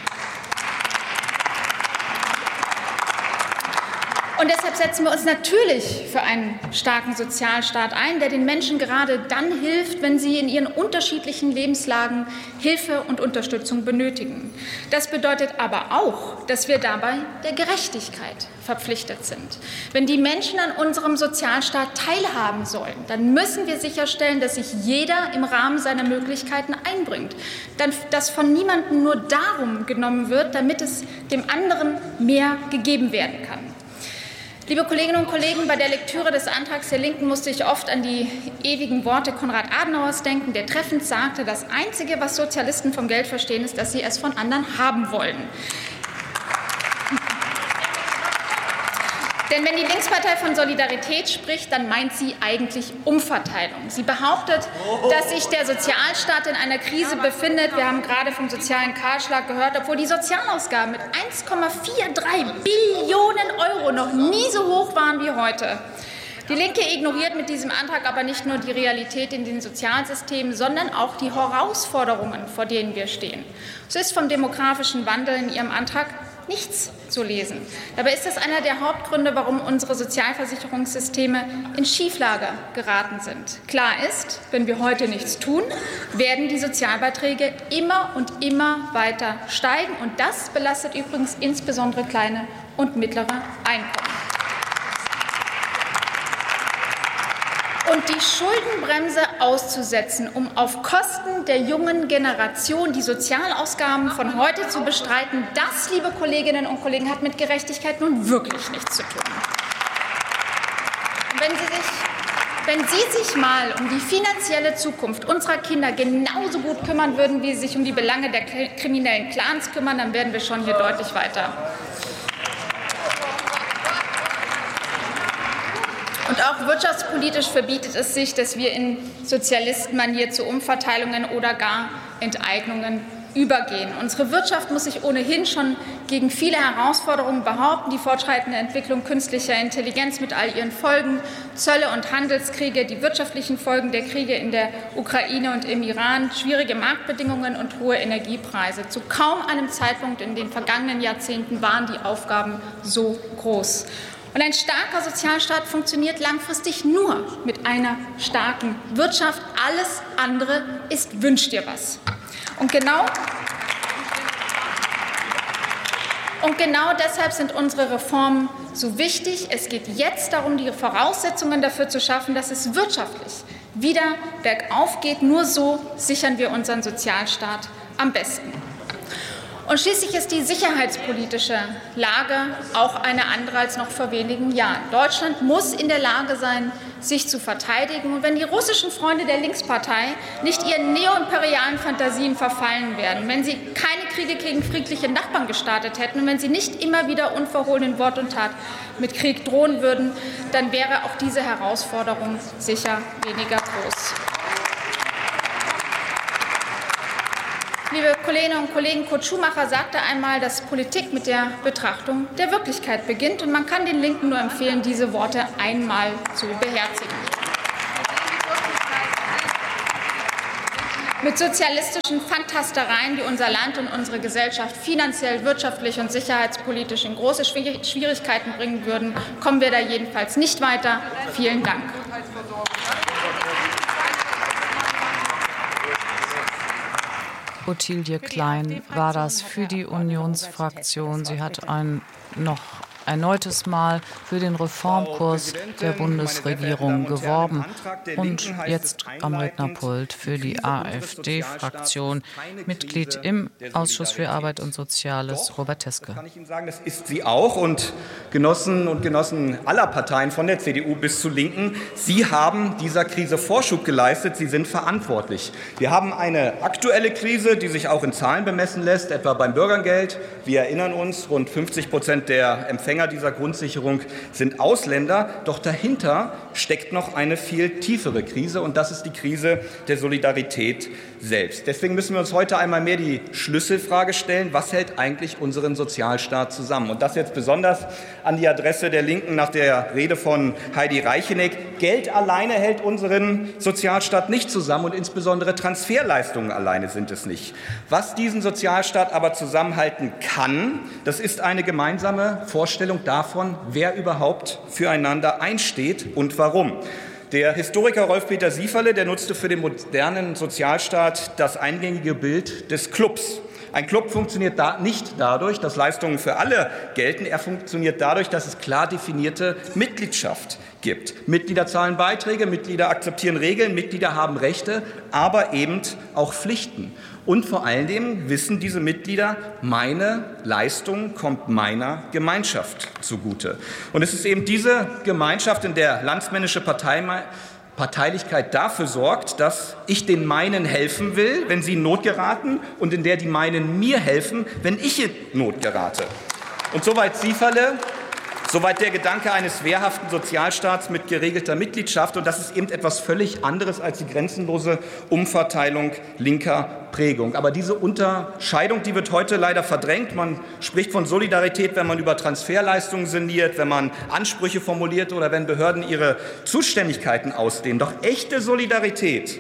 Und deshalb setzen wir uns natürlich für einen starken Sozialstaat ein, der den Menschen gerade dann hilft, wenn sie in ihren unterschiedlichen Lebenslagen Hilfe und Unterstützung benötigen. Das bedeutet aber auch, dass wir dabei der Gerechtigkeit verpflichtet sind. Wenn die Menschen an unserem Sozialstaat teilhaben sollen, dann müssen wir sicherstellen, dass sich jeder im Rahmen seiner Möglichkeiten einbringt. Dass von niemandem nur darum genommen wird, damit es dem anderen mehr gegeben werden kann. Liebe Kolleginnen und Kollegen, bei der Lektüre des Antrags der Linken musste ich oft an die ewigen Worte Konrad Adenauers denken, der treffend sagte, das Einzige, was Sozialisten vom Geld verstehen, ist, dass sie es von anderen haben wollen. Denn wenn die Linkspartei von Solidarität spricht, dann meint sie eigentlich Umverteilung. Sie behauptet, dass sich der Sozialstaat in einer Krise befindet. Wir haben gerade vom sozialen Kahlschlag gehört, obwohl die Sozialausgaben mit eins Komma dreiundvierzig Billionen Euro noch nie so hoch waren wie heute. Die Linke ignoriert mit diesem Antrag aber nicht nur die Realität in den Sozialsystemen, sondern auch die Herausforderungen, vor denen wir stehen. Es ist vom demografischen Wandel in Ihrem Antrag nichts zu lesen. Dabei ist das einer der Hauptgründe, warum unsere Sozialversicherungssysteme in Schieflage geraten sind. Klar ist, wenn wir heute nichts tun, werden die Sozialbeiträge immer und immer weiter steigen. Und das belastet übrigens insbesondere kleine und mittlere Einkommen. Und die Schuldenbremse auszusetzen, um auf Kosten der jungen Generation die Sozialausgaben von heute zu bestreiten, das, liebe Kolleginnen und Kollegen, hat mit Gerechtigkeit nun wirklich nichts zu tun. Und wenn Sie sich, wenn Sie sich mal um die finanzielle Zukunft unserer Kinder genauso gut kümmern würden, wie Sie sich um die Belange der kriminellen Clans kümmern, dann wären wir schon hier deutlich weiter. Und auch wirtschaftspolitisch verbietet es sich, dass wir in Sozialistenmanier zu Umverteilungen oder gar Enteignungen übergehen. Unsere Wirtschaft muss sich ohnehin schon gegen viele Herausforderungen behaupten. Die fortschreitende Entwicklung künstlicher Intelligenz mit all ihren Folgen, Zölle und Handelskriege, die wirtschaftlichen Folgen der Kriege in der Ukraine und im Iran, schwierige Marktbedingungen und hohe Energiepreise. Zu kaum einem Zeitpunkt in den vergangenen Jahrzehnten waren die Aufgaben so groß. Und ein starker Sozialstaat funktioniert langfristig nur mit einer starken Wirtschaft. Alles andere ist Wünsch dir was. Und genau, und genau deshalb sind unsere Reformen so wichtig. Es geht jetzt darum, die Voraussetzungen dafür zu schaffen, dass es wirtschaftlich wieder bergauf geht. Nur so sichern wir unseren Sozialstaat am besten. Und schließlich ist die sicherheitspolitische Lage auch eine andere als noch vor wenigen Jahren. Deutschland muss in der Lage sein, sich zu verteidigen. Und wenn die russischen Freunde der Linkspartei nicht ihren neoimperialen Fantasien verfallen werden, wenn sie keine Kriege gegen friedliche Nachbarn gestartet hätten und wenn sie nicht immer wieder unverhohlen in Wort und Tat mit Krieg drohen würden, dann wäre auch diese Herausforderung sicher weniger groß. Liebe Kolleginnen und Kollegen, Kurt Schumacher sagte einmal, dass Politik mit der Betrachtung der Wirklichkeit beginnt. Und man kann den Linken nur empfehlen, diese Worte einmal zu beherzigen. Mit sozialistischen Fantastereien, die unser Land und unsere Gesellschaft finanziell, wirtschaftlich und sicherheitspolitisch in große Schwierigkeiten bringen würden, kommen wir da jedenfalls nicht weiter. Vielen Dank. Ottilie Klein war das für die Unionsfraktion. Sie hat ein noch erneutes Mal für den Reformkurs der Bundesregierung geworben und jetzt am Rednerpult für die AfD-Fraktion Mitglied im Ausschuss für Arbeit und Soziales, Robert Teske. Kann ich Ihnen sagen, das ist sie auch und Genossen und Genossen aller Parteien von der C D U bis zu Linken, Sie haben dieser Krise Vorschub geleistet, Sie sind verantwortlich. Wir haben eine aktuelle Krise, die sich auch in Zahlen bemessen lässt, etwa beim Bürgergeld. Wir erinnern uns, rund fünfzig Prozent der Empfänger dieser Grundsicherung sind Ausländer. Doch dahinter steckt noch eine viel tiefere Krise, und das ist die Krise der Solidarität selbst. Deswegen müssen wir uns heute einmal mehr die Schlüsselfrage stellen, was hält eigentlich unseren Sozialstaat zusammen? Und das jetzt besonders an die Adresse der Linken nach der Rede von Heidi Reicheneck. Geld alleine hält unseren Sozialstaat nicht zusammen, und insbesondere Transferleistungen alleine sind es nicht. Was diesen Sozialstaat aber zusammenhalten kann, das ist eine gemeinsame Vorstellung davon, wer überhaupt füreinander einsteht und warum. Der Historiker Rolf-Peter Sieferle, der nutzte für den modernen Sozialstaat das eingängige Bild des Clubs. Ein Club funktioniert da nicht dadurch, dass Leistungen für alle gelten. Er funktioniert dadurch, dass es klar definierte Mitgliedschaft gibt. Mitglieder zahlen Beiträge, Mitglieder akzeptieren Regeln, Mitglieder haben Rechte, aber eben auch Pflichten. Und vor allen Dingen wissen diese Mitglieder, meine Leistung kommt meiner Gemeinschaft zugute. Und es ist eben diese Gemeinschaft, in der landsmännische Partei Parteilichkeit dafür sorgt, dass ich den meinen helfen will, wenn sie in Not geraten, und in der die meinen mir helfen, wenn ich in Not gerate. Und soweit Sieferle, soweit der Gedanke eines wehrhaften Sozialstaats mit geregelter Mitgliedschaft. Und das ist eben etwas völlig anderes als die grenzenlose Umverteilung linker Prägung. Aber diese Unterscheidung, die wird heute leider verdrängt. Man spricht von Solidarität, wenn man über Transferleistungen sinniert, wenn man Ansprüche formuliert oder wenn Behörden ihre Zuständigkeiten ausdehnen. Doch echte Solidarität,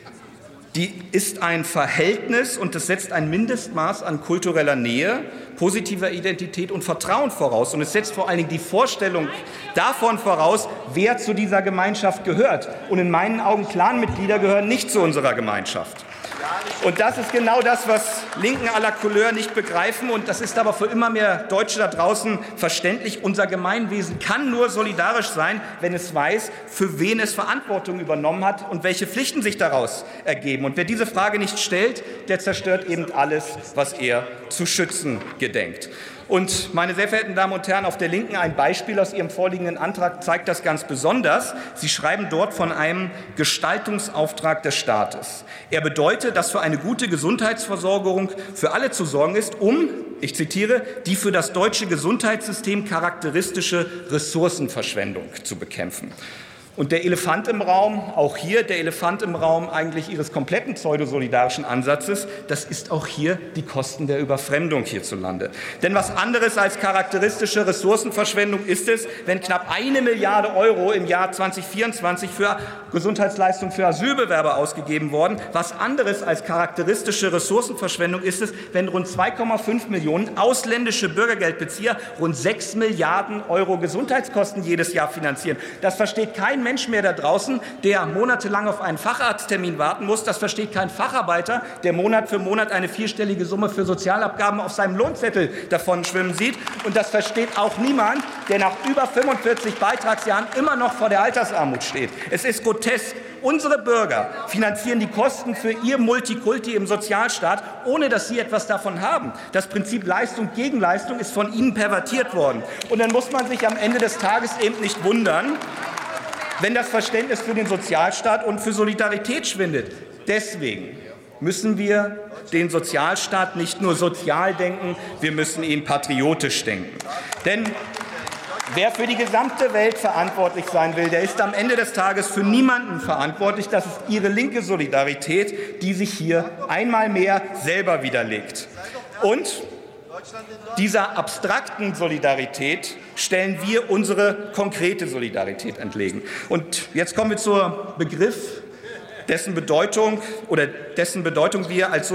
die ist ein Verhältnis, und es setzt ein Mindestmaß an kultureller Nähe, positiver Identität und Vertrauen voraus. Und es setzt vor allen Dingen die Vorstellung davon voraus, wer zu dieser Gemeinschaft gehört. Und in meinen Augen Clanmitglieder gehören nicht zu unserer Gemeinschaft. Und das ist genau das, was Linken à la Couleur nicht begreifen. Und das ist aber für immer mehr Deutsche da draußen verständlich. Unser Gemeinwesen kann nur solidarisch sein, wenn es weiß, für wen es Verantwortung übernommen hat und welche Pflichten sich daraus ergeben. Und wer diese Frage nicht stellt, der zerstört eben alles, was er zu schützen gedenkt. Und, meine sehr verehrten Damen und Herren, auf der Linken ein Beispiel aus Ihrem vorliegenden Antrag zeigt das ganz besonders. Sie schreiben dort von einem Gestaltungsauftrag des Staates. Er bedeutet, dass für eine gute Gesundheitsversorgung für alle zu sorgen ist, um, ich zitiere, die für das deutsche Gesundheitssystem charakteristische Ressourcenverschwendung zu bekämpfen. Und der Elefant im Raum, auch hier der Elefant im Raum eigentlich Ihres kompletten pseudosolidarischen Ansatzes, das ist auch hier die Kosten der Überfremdung hierzulande. Denn was anderes als charakteristische Ressourcenverschwendung ist es, wenn knapp eine Milliarde Euro im Jahr zweitausendvierundzwanzig für Gesundheitsleistungen für Asylbewerber ausgegeben worden. Was anderes als charakteristische Ressourcenverschwendung ist es, wenn rund zwei Komma fünf Millionen ausländische Bürgergeldbezieher rund sechs Milliarden Euro Gesundheitskosten jedes Jahr finanzieren. Das versteht kein Mensch mehr da draußen, der monatelang auf einen Facharzttermin warten muss. Das versteht kein Facharbeiter, der Monat für Monat eine vierstellige Summe für Sozialabgaben auf seinem Lohnzettel davon schwimmen sieht. Und das versteht auch niemand, der nach über fünfundvierzig Beitragsjahren immer noch vor der Altersarmut steht. Es ist grotesk. Unsere Bürger finanzieren die Kosten für ihr Multikulti im Sozialstaat, ohne dass sie etwas davon haben. Das Prinzip Leistung gegen Leistung ist von Ihnen pervertiert worden. Und dann muss man sich am Ende des Tages eben nicht wundern, wenn das Verständnis für den Sozialstaat und für Solidarität schwindet. Deswegen müssen wir den Sozialstaat nicht nur sozial denken, wir müssen ihn patriotisch denken. Denn wer für die gesamte Welt verantwortlich sein will, der ist am Ende des Tages für niemanden verantwortlich. Das ist Ihre linke Solidarität, die sich hier einmal mehr selber widerlegt. Und dieser abstrakten Solidarität stellen wir unsere konkrete Solidarität entgegen. Und jetzt kommen wir zum Begriff, dessen Bedeutung oder dessen Bedeutung wir als